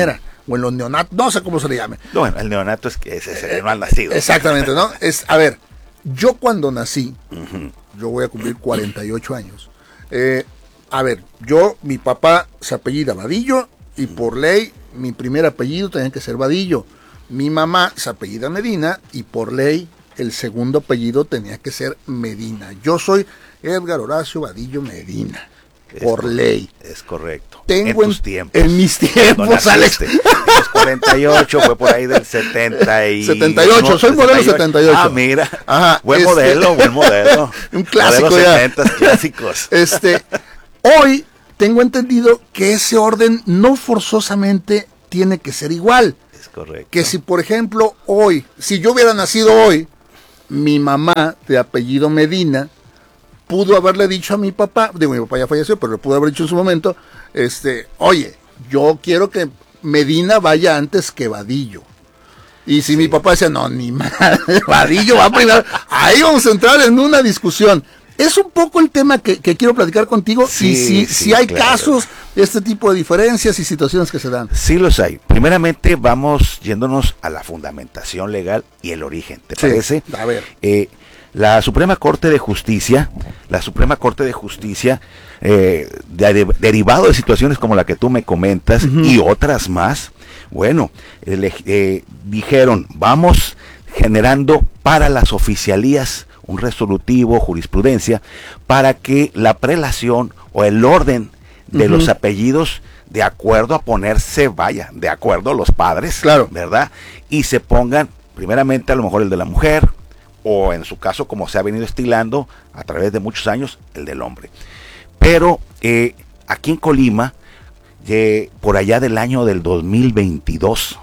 o en los neonatos, no sé cómo se le llame. Bueno, el neonato es que es, es el mal nacido. Exactamente, ¿no? Es, a ver, yo cuando nací, uh-huh. yo voy a cumplir cuarenta y ocho años. Eh, a ver, yo, mi papá se apellida Vadillo y por ley mi primer apellido tenía que ser Vadillo. Mi mamá se apellida Medina y por ley el segundo apellido tenía que ser Medina. Yo soy Edgar Horacio Vadillo Medina. Es por ley. Es correcto. Tengo en tus en, tiempos. En mis tiempos, Alex. En los cuarenta y ocho fue por ahí del setenta y... setenta y ocho, no, soy modelo setenta y ocho. Ah, mira. Ajá, buen este... modelo, buen modelo. Un clásico modelo ya. setenta, clásicos. Este, hoy tengo entendido que ese orden no forzosamente tiene que ser igual. Es correcto. Que si, por ejemplo, hoy, si yo hubiera nacido hoy, mi mamá de apellido Medina pudo haberle dicho a mi papá, digo, mi papá ya falleció, pero le pudo haber dicho en su momento, este, oye, yo quiero que Medina vaya antes que Vadillo. Y si sí. mi papá decía, no, ni madre, Vadillo va primero, ahí vamos a entrar en una discusión. Es un poco el tema que, que quiero platicar contigo, sí, y si, sí, si hay claro. casos de este tipo de diferencias y situaciones que se dan. Sí los hay. Primeramente vamos yéndonos a la fundamentación legal y el origen, ¿te sí. parece? A ver. Eh, La Suprema Corte de Justicia, la Suprema Corte de Justicia, eh, de, de, derivado de situaciones como la que tú me comentas uh-huh. y otras más, bueno, eh, eh, dijeron, vamos generando para las oficialías un resolutivo, jurisprudencia, para que la prelación o el orden de uh-huh. los apellidos, de acuerdo a ponerse, vaya, de acuerdo los padres, claro. ¿verdad? Y se pongan, primeramente, a lo mejor el de la mujer, o en su caso, como se ha venido estilando a través de muchos años, el del hombre. Pero eh, aquí en Colima, eh, por allá del año del dos mil veintidós,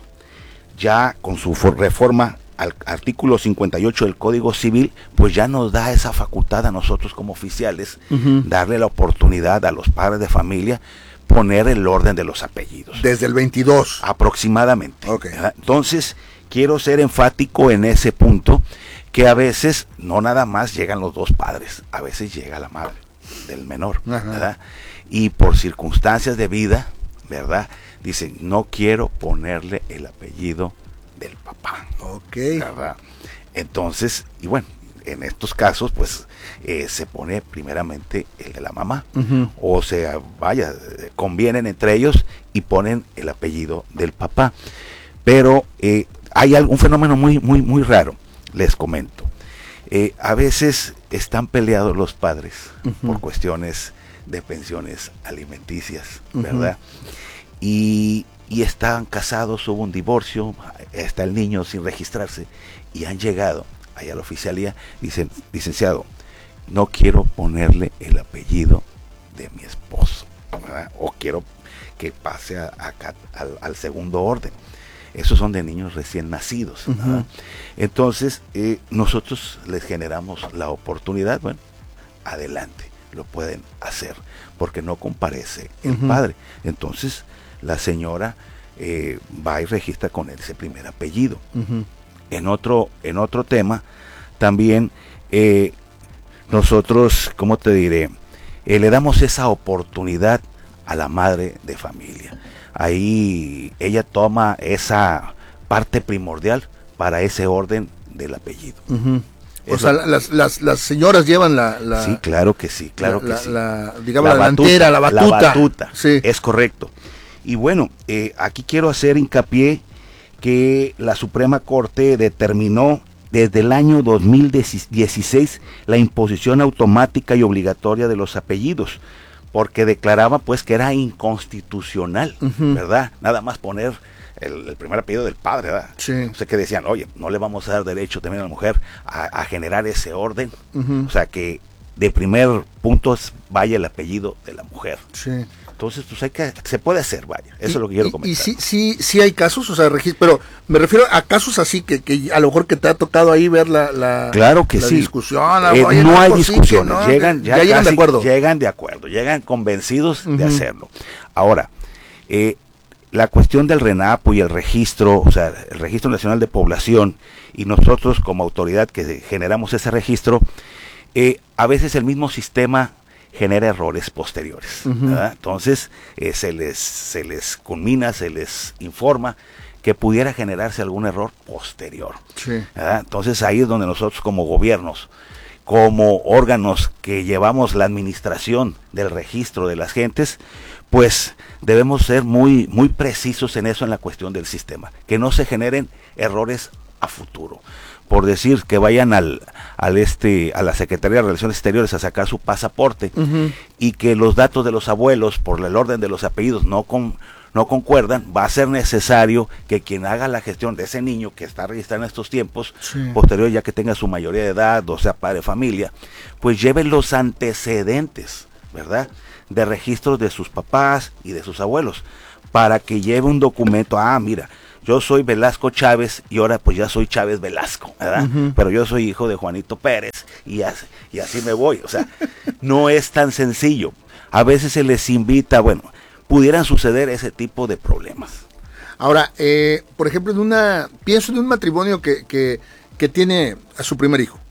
ya con su reforma al artículo cincuenta y ocho del Código Civil, pues ya nos da esa facultad a nosotros como oficiales, uh-huh. darle la oportunidad a los padres de familia, poner el orden de los apellidos. Desde el veintidós. Aproximadamente. Okay. Entonces, quiero ser enfático en ese punto, que a veces no nada más llegan los dos padres, a veces llega la madre del menor, Ajá. ¿verdad? Y por circunstancias de vida, ¿verdad? Dicen, no quiero ponerle el apellido del papá. Ok. ¿Verdad? Entonces, y bueno, en estos casos, pues, eh, se pone primeramente el de la mamá, uh-huh. o sea, vaya, convienen entre ellos y ponen el apellido del papá. Pero eh, hay algún fenómeno muy, muy, muy raro. Les comento, eh, a veces están peleados los padres uh-huh. por cuestiones de pensiones alimenticias, ¿verdad? Uh-huh. Y, y están casados, hubo un divorcio, está el niño sin registrarse y han llegado allá a la oficialía, dicen, licenciado, no quiero ponerle el apellido de mi esposo, ¿verdad? O quiero que pase a, a, al, al segundo orden. Esos son de niños recién nacidos. Uh-huh. Entonces, eh, nosotros les generamos la oportunidad, bueno, adelante, lo pueden hacer, porque no comparece el uh-huh. padre. Entonces, la señora eh, va y registra con ese primer apellido. Uh-huh. En otro, en otro tema, también eh, nosotros, ¿cómo te diré? Eh, le damos esa oportunidad a la madre de familia. Ahí ella toma esa parte primordial para ese orden del apellido. Uh-huh. O sea, la, las, las, las señoras llevan la, la... Sí, claro que sí, claro la, que sí. La, digamos, la, la delantera, batuta, la batuta. La batuta, sí. Es correcto. Y bueno, eh, aquí quiero hacer hincapié que la Suprema Corte determinó desde el año dos mil dieciséis la imposición automática y obligatoria de los apellidos, porque declaraba pues que era inconstitucional, uh-huh. ¿verdad? Nada más poner el, el primer apellido del padre, ¿verdad? Sí. O sea, que decían, oye, no le vamos a dar derecho también a la mujer a, a generar ese orden. Uh-huh. O sea, que de primer punto vaya el apellido de la mujer. Sí. Entonces, pues hay que, se puede hacer, vaya. Eso y, es lo que quiero comentar. Y sí, sí, sí hay casos, o sea, pero me refiero a casos así que, que a lo mejor que te ha tocado ahí ver la, la, claro que la sí. discusión. Eh, oye, no hay pues discusiones, sí, ¿no? llegan, ya, ya llegan de acuerdo. Llegan de acuerdo, llegan convencidos uh-huh. de hacerlo. Ahora, eh, la cuestión del RENAPO y el registro, o sea, el Registro Nacional de Población, y nosotros como autoridad que generamos ese registro, eh, a veces el mismo sistema genera errores posteriores. Ujú. ¿Verdad? Entonces, eh, se les se les culmina, se les informa que pudiera generarse algún error posterior. Sí. ¿Verdad? Entonces, ahí es donde nosotros como gobiernos, como órganos que llevamos la administración del registro de las gentes, pues debemos ser muy, muy precisos en eso, en la cuestión del sistema, que no se generen errores a futuro. Por decir que vayan al, al este, a la Secretaría de Relaciones Exteriores a sacar su pasaporte, Ujú. y que los datos de los abuelos, por el orden de los apellidos, no con, no concuerdan, va a ser necesario que quien haga la gestión de ese niño que está registrado en estos tiempos, Sí. posterior ya que tenga su mayoría de edad, o sea, padre de familia, pues lleve los antecedentes, ¿verdad?, de registros de sus papás y de sus abuelos, para que lleve un documento. Ah, mira, yo soy Velasco Chávez y ahora pues ya soy Chávez Velasco, ¿verdad? Ujú. Pero yo soy hijo de Juanito Pérez y así, y así me voy. O sea, no es tan sencillo. A veces se les invita, bueno, pudieran suceder ese tipo de problemas. Ahora, eh, por ejemplo, en una, pienso en un matrimonio que, que, que tiene a su primer hijo.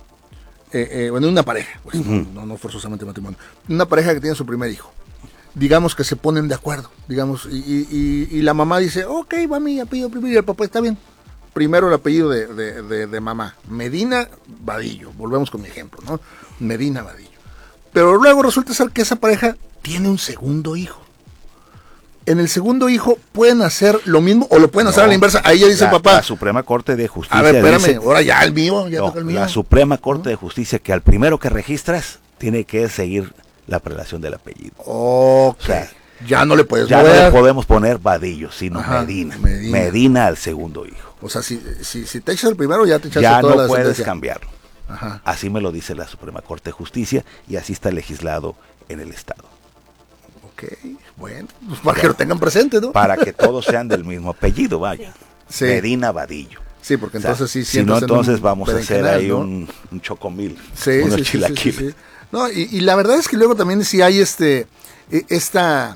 Eh, eh, bueno, una pareja, pues, Ujú. no, no forzosamente matrimonio. Una pareja que tiene su primer hijo. Digamos que se ponen de acuerdo, digamos, y, y, y- y la mamá dice, ok, va mi apellido primero, y el papá está bien. Primero el apellido de, de, de, de mamá, Medina Vadillo, volvemos con mi ejemplo, ¿no? Medina Vadillo. Pero luego resulta ser que esa pareja tiene un segundo hijo. En el segundo hijo pueden hacer lo mismo o lo pueden hacer No, a la inversa. Ahí ya dice la, el papá. La Suprema Corte de Justicia. A ver, espérame, dice- ahora ya el mío, ya No, toca el mío. la Suprema Corte de Justicia, que al primero que registras tiene que seguir la prelación del apellido. Ok. O sea, ya no le puedes ya no mover. le podemos poner Vadillo, sino Ajá, Medina. Medina. Medina al segundo hijo. O sea, si, si, si te echas el primero, ya te echaste Ya toda no la puedes descendencia. cambiarlo. Ajá. Así me lo dice la Suprema Corte de Justicia y así está legislado en el Estado. Ok, bueno, pues para que lo tengan presente, ¿no? Para que todos sean del mismo apellido, vaya. Sí. Medina Vadillo. Sí, porque O sea, entonces sí si no, sientas en entonces un vamos a hacer berenjenal, ahí ¿no? un, un chocomil, Sí, unos sí, sí, sí, chilaquiles. sí, sí. No, y, y la verdad es que luego también sí hay este, e- esta,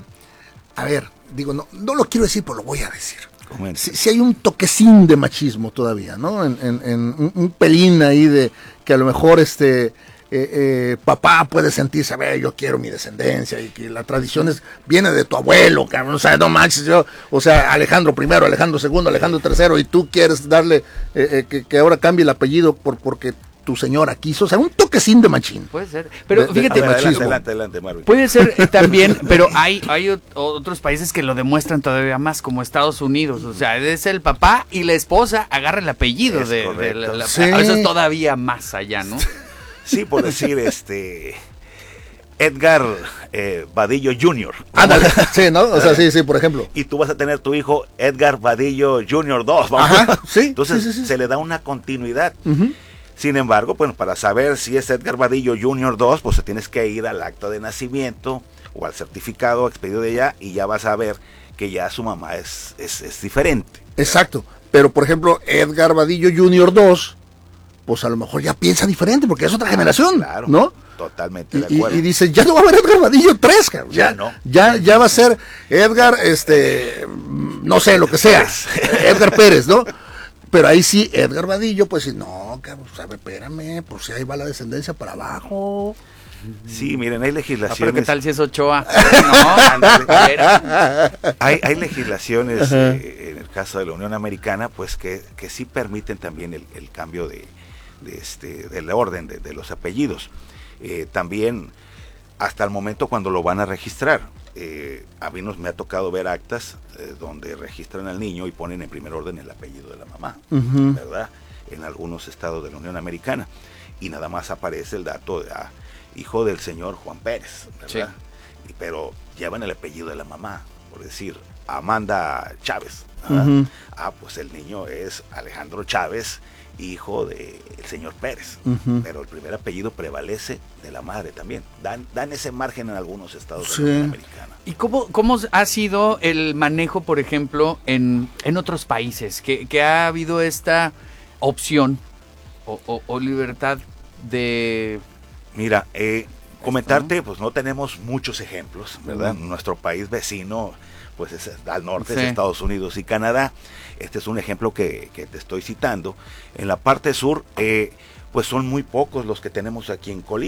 a ver, digo, no, no lo quiero decir, pero lo voy a decir. Comenta. Sí, sí hay un toquecín de machismo todavía, ¿no? En, en- en un, un pelín ahí de que a lo mejor este eh, eh, papá puede sentirse, a ver, yo quiero mi descendencia y que la tradición es, viene de tu abuelo, cabrón, o sea, no manches, yo, o sea, Alejandro primero, Alejandro segundo, Alejandro tercero, y tú quieres darle, eh, eh, que, que ahora cambie el apellido por porque tu señora quiso, o sea, un toquecín de machín. Puede ser. Pero De- de- fíjate, a ver, Adelante, machismo. adelante, adelante, Marvin. puede ser eh, también, pero hay, hay ot- otros países que lo demuestran todavía más, como Estados Unidos. O sea, es el papá y la esposa agarra el apellido Es de, de correcto. la, la- Sí. Eso es todavía más allá, ¿no? Sí, por decir, este, Edgar eh, Vadillo junior Ándale, sí, ¿no? O sea, sí, sí, por ejemplo. Y tú vas a tener tu hijo Edgar Vadillo junior dos, vamos. Ajá, sí, Entonces sí, sí, sí. se le da una continuidad. Ujú. Sin embargo, bueno, para saber si es Edgar Vadillo junior dos, pues te tienes que ir al acta de nacimiento o al certificado expedido de allá y ya vas a ver que ya su mamá es, es, es diferente. Exacto. Pero, por ejemplo, Edgar Vadillo junior dos, pues a lo mejor ya piensa diferente, porque es otra generación, Claro, ¿no? totalmente de Y, y- acuerdo. y dice, ya no va a haber Edgar Vadillo tres, cabrón. Ya Ya, no. ya, ya va a ser Edgar, este, no sé, lo que sea. Edgar Pérez, ¿no? Pero ahí sí, Edgar Vadillo, pues sí, no, cabrón, sabe, espérame, pues si ahí va la descendencia para abajo. Sí, miren, hay Ah, pero ¿qué legislaciones. tal si es Ochoa? No, a ver. Hay, hay legislaciones, Ajá. eh, en el caso de la Unión Americana, pues que, que sí permiten también el, el cambio de, de este, del orden de, de los apellidos. Eh, también, hasta el momento cuando lo van a registrar, eh, a mí nos, me ha tocado ver actas eh, donde registran al niño y ponen en primer orden el apellido de la mamá, Ujú. ¿verdad? En algunos estados de la Unión Americana. Y nada más aparece el dato de ah, hijo del señor Juan Pérez, ¿verdad? Y- pero llevan el apellido de la mamá, por decir, Amanda Chávez. ¿verdad? Ujú. Ah, pues el niño es Alejandro Chávez, hijo del señor Pérez. Ujú. Pero el primer apellido prevalece de la madre también. Dan, dan ese margen en algunos estados Sí. de la Unión Americana. ¿Y cómo, cómo ha sido el manejo, por ejemplo, en, en otros países? Que, que ha habido esta opción o, o- o libertad de... Mira, eh, comentarte, pues no tenemos muchos ejemplos, ¿verdad? Nuestro país vecino, pues es al norte, Sí. es Estados Unidos y Canadá. Este es un ejemplo que, que te estoy citando. En la parte sur, eh, pues son muy pocos los que tenemos aquí en Colima,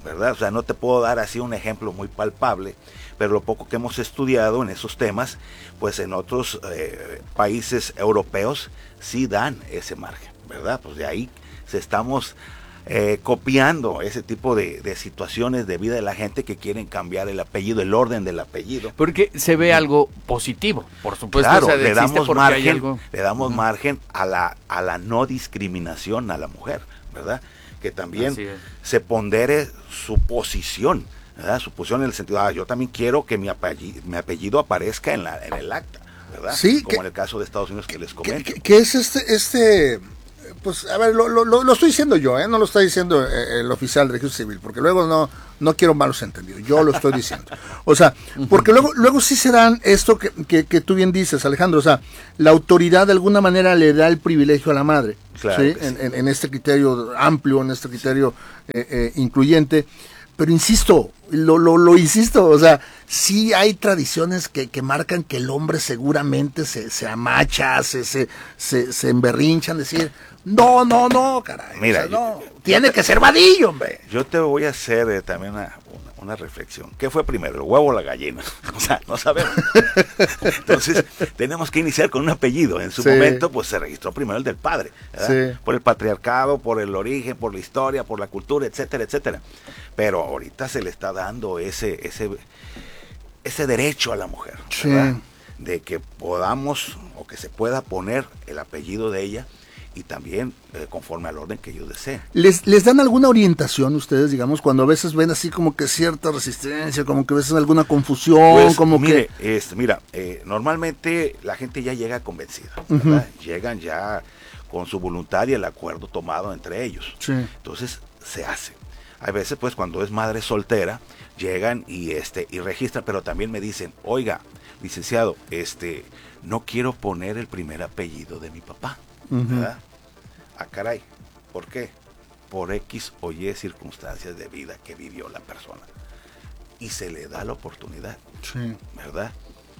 ¿verdad? O sea, no te puedo dar así un ejemplo muy palpable, pero lo poco que hemos estudiado en esos temas, pues en otros eh, países europeos sí dan ese margen, ¿verdad? Pues de ahí se estamos eh, copiando ese tipo de, de situaciones de vida de la gente que quieren cambiar el apellido, el orden del apellido. Porque se ve algo positivo, por supuesto. Claro, o sea, le damos porque margen, hay algo... le damos uh-huh. margen a la, a la no discriminación a la mujer, ¿verdad? Que también se pondere su posición, ¿verdad? Su posición en el sentido, ah, yo también quiero que mi apellido, mi apellido aparezca en, la, en el acta, ¿verdad? Sí, como que, en el caso de Estados Unidos que les comento. Que, que, que es este, este, pues, a ver, lo, lo, lo estoy diciendo yo, ¿eh? No lo está diciendo el oficial de registro civil, porque luego no, no quiero malos entendidos, yo lo estoy diciendo. O sea, porque luego, luego sí se dan esto que, que, que tú bien dices, Alejandro, o sea, la autoridad de alguna manera le da el privilegio a la madre. Claro, ¿sí? en, en, en este criterio amplio, en este criterio eh, eh, incluyente, pero insisto, lo, lo, lo insisto, o sea, sí hay tradiciones que, que marcan que el hombre seguramente se, se amacha, se, se, se, se emberrinchan, decir, no, no, no, caray, mira, o sea, no, yo, tiene yo que ser vadillo, hombre. Yo te voy a hacer eh, también una, una, una reflexión. ¿Qué fue primero, el huevo o la gallina? O sea, no sabemos. Entonces, tenemos que iniciar con un apellido. En su sí. momento, pues se registró primero el del padre, ¿verdad? Sí. Por el patriarcado, por el origen, por la historia, por la cultura, etcétera, etcétera. Pero ahorita se le está dando ese, ese, ese derecho a la mujer, ¿verdad? Sí. De que podamos o que se pueda poner el apellido de ella y también eh, conforme al orden que ellos deseen. ¿Les, ¿Les dan alguna orientación ustedes, digamos, cuando a veces ven así como que cierta resistencia, como que a veces alguna confusión, pues, como mire, que... Es, mira, eh, normalmente la gente ya llega convencida, ¿verdad? Uh-huh. Llegan ya con su voluntad y el acuerdo tomado entre ellos. Sí. Entonces, se hace. Hay veces, pues, cuando es madre soltera, llegan y este y registran, pero también me dicen, oiga, licenciado, este, no quiero poner el primer apellido de mi papá. ¿Verdad? Ah, caray, ¿por qué? Por X o Y circunstancias de vida que vivió la persona. Y se le da la oportunidad, sí. ¿verdad?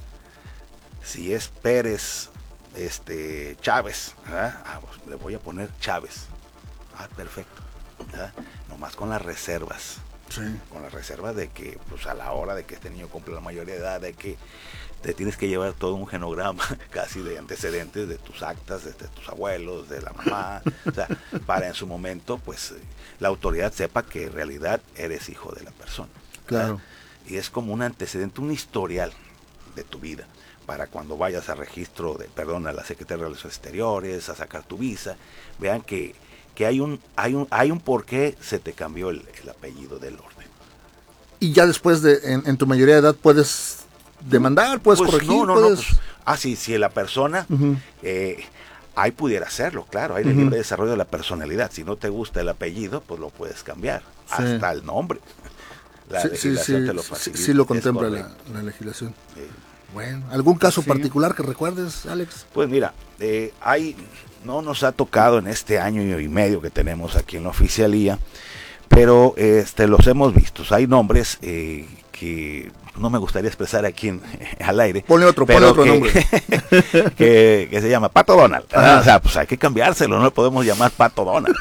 Si es Pérez, este, Chávez, ¿verdad? Ah, pues le voy a poner Chávez. Ah, perfecto, ¿verdad? Nomás con las reservas. Sí. Con la reserva de que, pues a la hora de que este niño cumpla la mayoría de edad, de que te tienes que llevar todo un genograma casi de antecedentes de tus actas, de, de tus abuelos, de la mamá, o sea, para en su momento, pues, la autoridad sepa que en realidad eres hijo de la persona. Claro. ¿verdad? Y es como un antecedente, un historial de tu vida, para cuando vayas a registro, de, perdón, a la Secretaría de Relaciones Exteriores, a sacar tu visa, vean que, que hay un, hay un, hay un por qué se te cambió el, el apellido del orden. Y ya después de, en, en tu mayoría de edad, puedes demandar, puedes pues corregir, no, no, puedes... no, pues, ah, sí, si la persona, uh-huh. eh, ahí pudiera hacerlo, claro, hay el uh-huh. libre desarrollo de la personalidad. Si no te gusta el apellido, pues lo puedes cambiar, sí. hasta el nombre. La sí, legislación sí, te lo sí, facilita. Sí, sí lo contempla la, la legislación. Sí. Bueno, ¿algún caso sí. particular que recuerdes, Alex? Pues mira, eh, hay, no nos ha tocado en este año y medio que tenemos aquí en la oficialía, pero este, los hemos visto. Hay nombres eh, que no me gustaría expresar aquí en, al aire. Ponle otro, ponle otro que, nombre. que, que se llama Pato Donald. O sea, pues hay que cambiárselo, no le podemos llamar Pato Donald.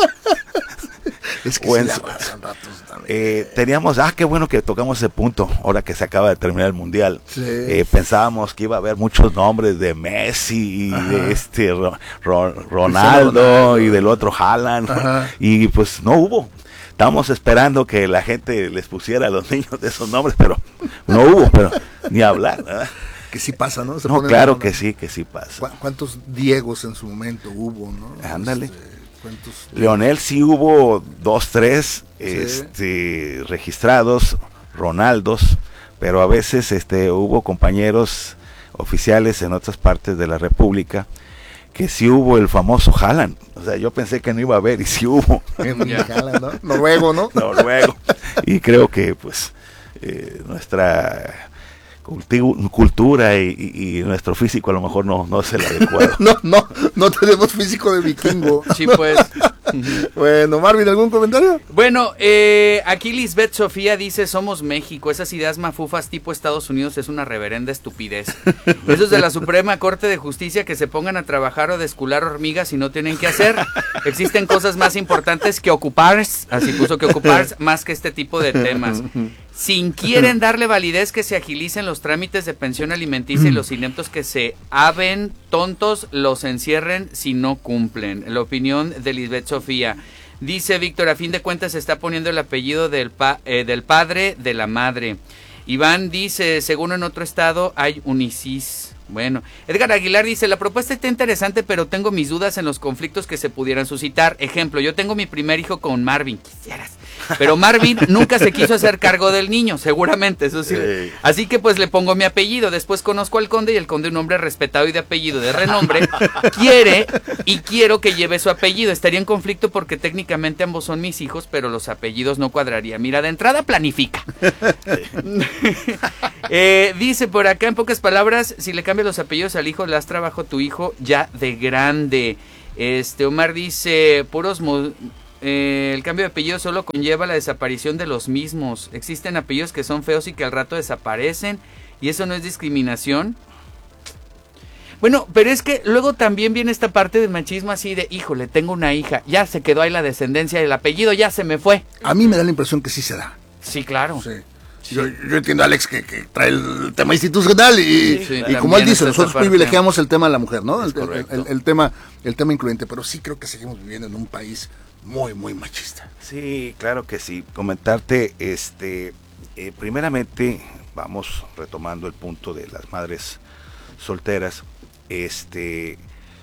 Es que bueno, se pasan ratos también. Eh, teníamos, ah, qué bueno que tocamos ese punto, ahora que se acaba de terminar el Mundial. Sí. Eh, pensábamos que iba a haber muchos nombres de Messi y Ajá. de este Ro, Ro, Ronaldo, Ronaldo y del otro Haaland. Ajá. Y pues no hubo. Estábamos esperando que la gente les pusiera a los niños de esos nombres, pero no hubo, pero ni hablar, ¿verdad? Que sí pasa, ¿no? Se no, claro que sí, que sí pasa. ¿Cuántos Diegos en su momento hubo, no? Ándale. Este, ¿cuántos? Leonel sí hubo dos, tres sí. este, registrados, Ronaldos, pero a veces este, hubo compañeros oficiales en otras partes de la República que sí hubo el famoso Haaland. O sea, yo pensé que no iba a haber y sí hubo. Haaland, ¿no? Noruego, ¿no? Noruego. Y creo que pues eh, nuestra cultura y, y, y nuestro físico a lo mejor no, no es el adecuado. no, no, no tenemos físico de vikingo. Sí, pues. Bueno, Marvin, ¿algún comentario? Bueno, eh, aquí Lisbeth Sofía dice, somos México, esas ideas mafufas tipo Estados Unidos es una reverenda estupidez. Esos de la Suprema Corte de Justicia que se pongan a trabajar o descular hormigas y no tienen que hacer. Existen cosas más importantes que ocupar, así puso que ocupar, más que este tipo de temas. Si quieren darle validez, que se agilicen los trámites de pensión alimenticia y los ineptos que se haben tontos los encierren si no cumplen. La opinión de Lisbeth Sofía. Dice Víctor, a fin de cuentas se está poniendo el apellido del, pa, eh, del padre de la madre. Iván dice, según en otro estado hay un I C I S. Bueno, Edgar Aguilar dice, la propuesta está interesante, pero tengo mis dudas en los conflictos que se pudieran suscitar. Ejemplo, yo tengo mi primer hijo con Marvin, quisieras. Pero Marvin nunca se quiso hacer cargo del niño, seguramente, eso sí. sí. Así que pues le pongo mi apellido, después conozco al conde y el conde, un hombre respetado y de apellido de renombre, quiere y quiero que lleve su apellido. Estaría en conflicto porque técnicamente ambos son mis hijos, pero los apellidos no cuadrarían. Mira, de entrada planifica. eh, dice por acá, en pocas palabras, si le cambias los apellidos al hijo, le das trabajo a tu hijo ya de grande. Este Omar dice, puros... Mo- Eh, el cambio de apellido solo conlleva la desaparición de los mismos. Existen apellidos que son feos y que al rato desaparecen, y eso no es discriminación. Bueno, pero es que luego también viene esta parte del machismo así de, híjole, tengo una hija, ya se quedó ahí la descendencia del apellido, ya se me fue. A mí me da la impresión que sí se da. Sí, claro. Sí. Sí. Yo, yo entiendo a Alex que, que trae el tema institucional y, sí, sí, y como él dice, nosotros privilegiamos el tema de la mujer, ¿no? El, el, el, el tema el tema incluyente, pero sí creo que seguimos viviendo en un país muy, muy machista. Sí, claro que sí. Comentarte, este, eh, primeramente, vamos retomando el punto de las madres solteras. Este,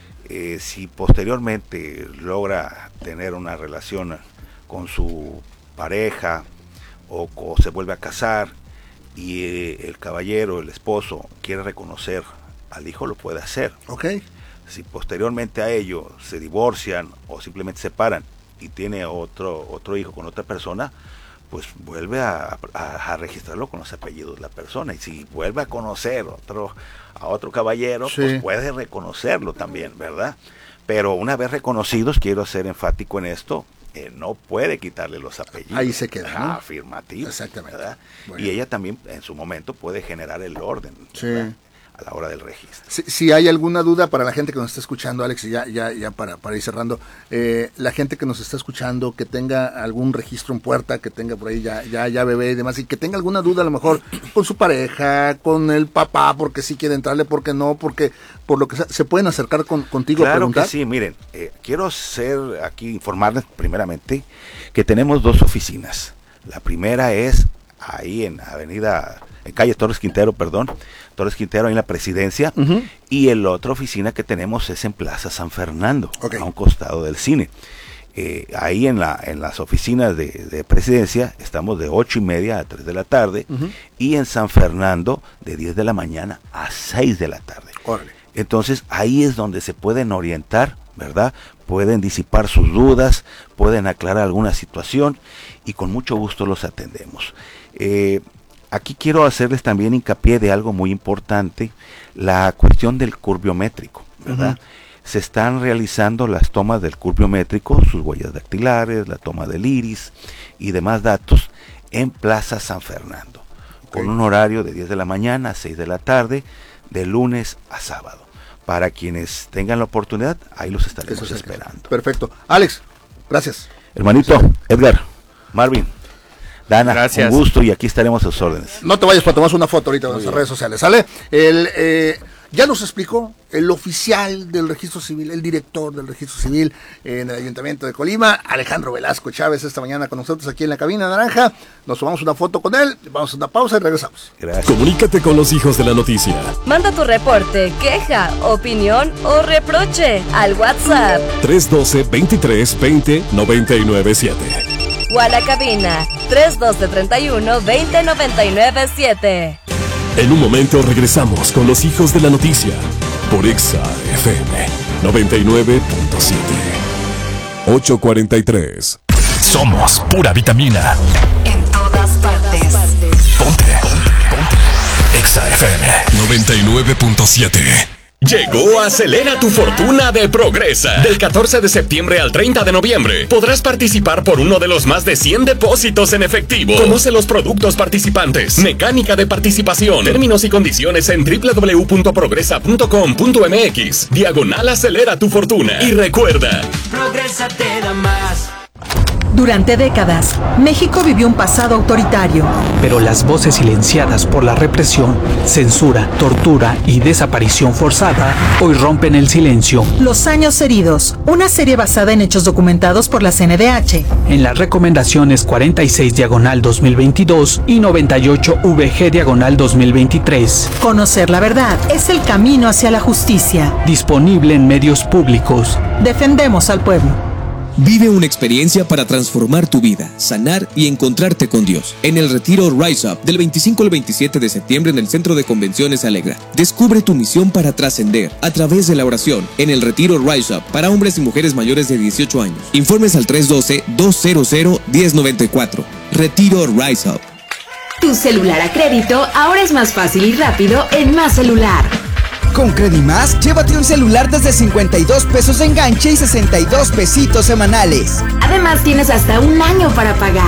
eh, si posteriormente logra tener una relación con su pareja o, o se vuelve a casar y eh, el caballero, el esposo, quiere reconocer al hijo, lo puede hacer. Okay. Si posteriormente a ello se divorcian o simplemente se separan y tiene otro otro hijo con otra persona, pues vuelve a, a, a registrarlo con los apellidos de la persona, y si vuelve a conocer otro a otro caballero, sí, pues puede reconocerlo también, ¿verdad? Pero una vez reconocidos, quiero ser enfático en esto, eh, no puede quitarle los apellidos. Ahí se queda, ¿no? Afirmativo. Exactamente. Bueno. Y ella también en su momento puede generar el orden, ¿verdad? Sí. A la hora del registro. Si, si hay alguna duda para la gente que nos está escuchando, Alex, y ya, ya, ya para, para ir cerrando, eh, la gente que nos está escuchando, que tenga algún registro en puerta, que tenga por ahí ya, ya, ya bebé y demás, y que tenga alguna duda a lo mejor con su pareja, con el papá, porque sí quiere entrarle, porque no, porque por lo que sea, se pueden acercar con, contigo claro a preguntar. Que sí, miren, eh, quiero ser aquí, informarles primeramente que tenemos dos oficinas. La primera es ahí en Avenida, en calle Torres Quintero, perdón, Torres Quintero, ahí en la Presidencia, uh-huh. y la otra oficina que tenemos es en Plaza San Fernando, okay, a un costado del cine. Eh, ahí en la en las oficinas de, de Presidencia estamos de ocho y media a tres de la tarde, uh-huh. y en San Fernando de diez de la mañana a seis de la tarde. Órale. Entonces ahí es donde se pueden orientar, ¿verdad? Pueden disipar sus dudas, pueden aclarar alguna situación y con mucho gusto los atendemos. Eh, Aquí quiero hacerles también hincapié de algo muy importante, la cuestión del curbiométrico, ¿verdad? Uh-huh. Se están realizando las tomas del curbiométrico, sus huellas dactilares, la toma del iris y demás datos en Plaza San Fernando, okay, con un horario de diez de la mañana a seis de la tarde, de lunes a sábado. Para quienes tengan la oportunidad, ahí los estaremos esperando. Perfecto. Alex, gracias. Hermanito, Edgar, Marvin, Dana, gracias, un gusto, y aquí estaremos a sus órdenes. No te vayas para tomarse una foto ahorita en nuestras redes sociales, ¿sale? El, eh, ya nos explicó el oficial del registro civil, el director del registro civil en el Ayuntamiento de Colima, Alejandro Velasco Chávez, esta mañana con nosotros aquí en la cabina naranja. Nos tomamos una foto con él, vamos a una pausa y regresamos. Gracias. Comunícate con los hijos de la noticia. Manda tu reporte, queja, opinión o reproche al WhatsApp tres uno dos, veintitrés, veinte, noventa y nueve siete. o a la cabina tres uno dos, treinta y uno, veinte, noventa y nueve siete. En un momento regresamos con los hijos de la noticia por Exa F M noventa y nueve punto siete. ocho cuarenta y tres. Somos pura vitamina. En todas partes. Ponte, ponte, ponte. Exa F M noventa y nueve punto siete. Llegó Acelera tu Fortuna de Progresa. Del catorce de septiembre al treinta de noviembre podrás participar por uno de los más de cien depósitos en efectivo. Conoce los productos participantes, mecánica de participación, términos y condiciones en doble u doble u doble u punto progresa punto com punto m x. Diagonal Acelera tu Fortuna. Y recuerda, Progresa te da más. Durante décadas, México vivió un pasado autoritario. Pero las voces silenciadas por la represión, censura, tortura y desaparición forzada hoy rompen el silencio. Los años heridos, una serie basada en hechos documentados por la C N D H. En las recomendaciones cuarenta y seis diagonal dos mil veintidós y noventa y ocho V G diagonal dos mil veintitrés. Conocer la verdad es el camino hacia la justicia. Disponible en medios públicos. Defendemos al pueblo. Vive una experiencia para transformar tu vida, sanar y encontrarte con Dios. En el Retiro Rise Up, del veinticinco al veintisiete de septiembre en el Centro de Convenciones Alegra. Descubre tu misión para trascender a través de la oración. En el Retiro Rise Up, para hombres y mujeres mayores de dieciocho años. Informes al tres uno dos, dos cero cero, uno cero nueve cuatro. Retiro Rise Up. Tu celular a crédito ahora es más fácil y rápido en Más Celular. Con Credimás, llévate un celular desde cincuenta y dos pesos de enganche y sesenta y dos pesitos semanales. Además, tienes hasta un año para pagar.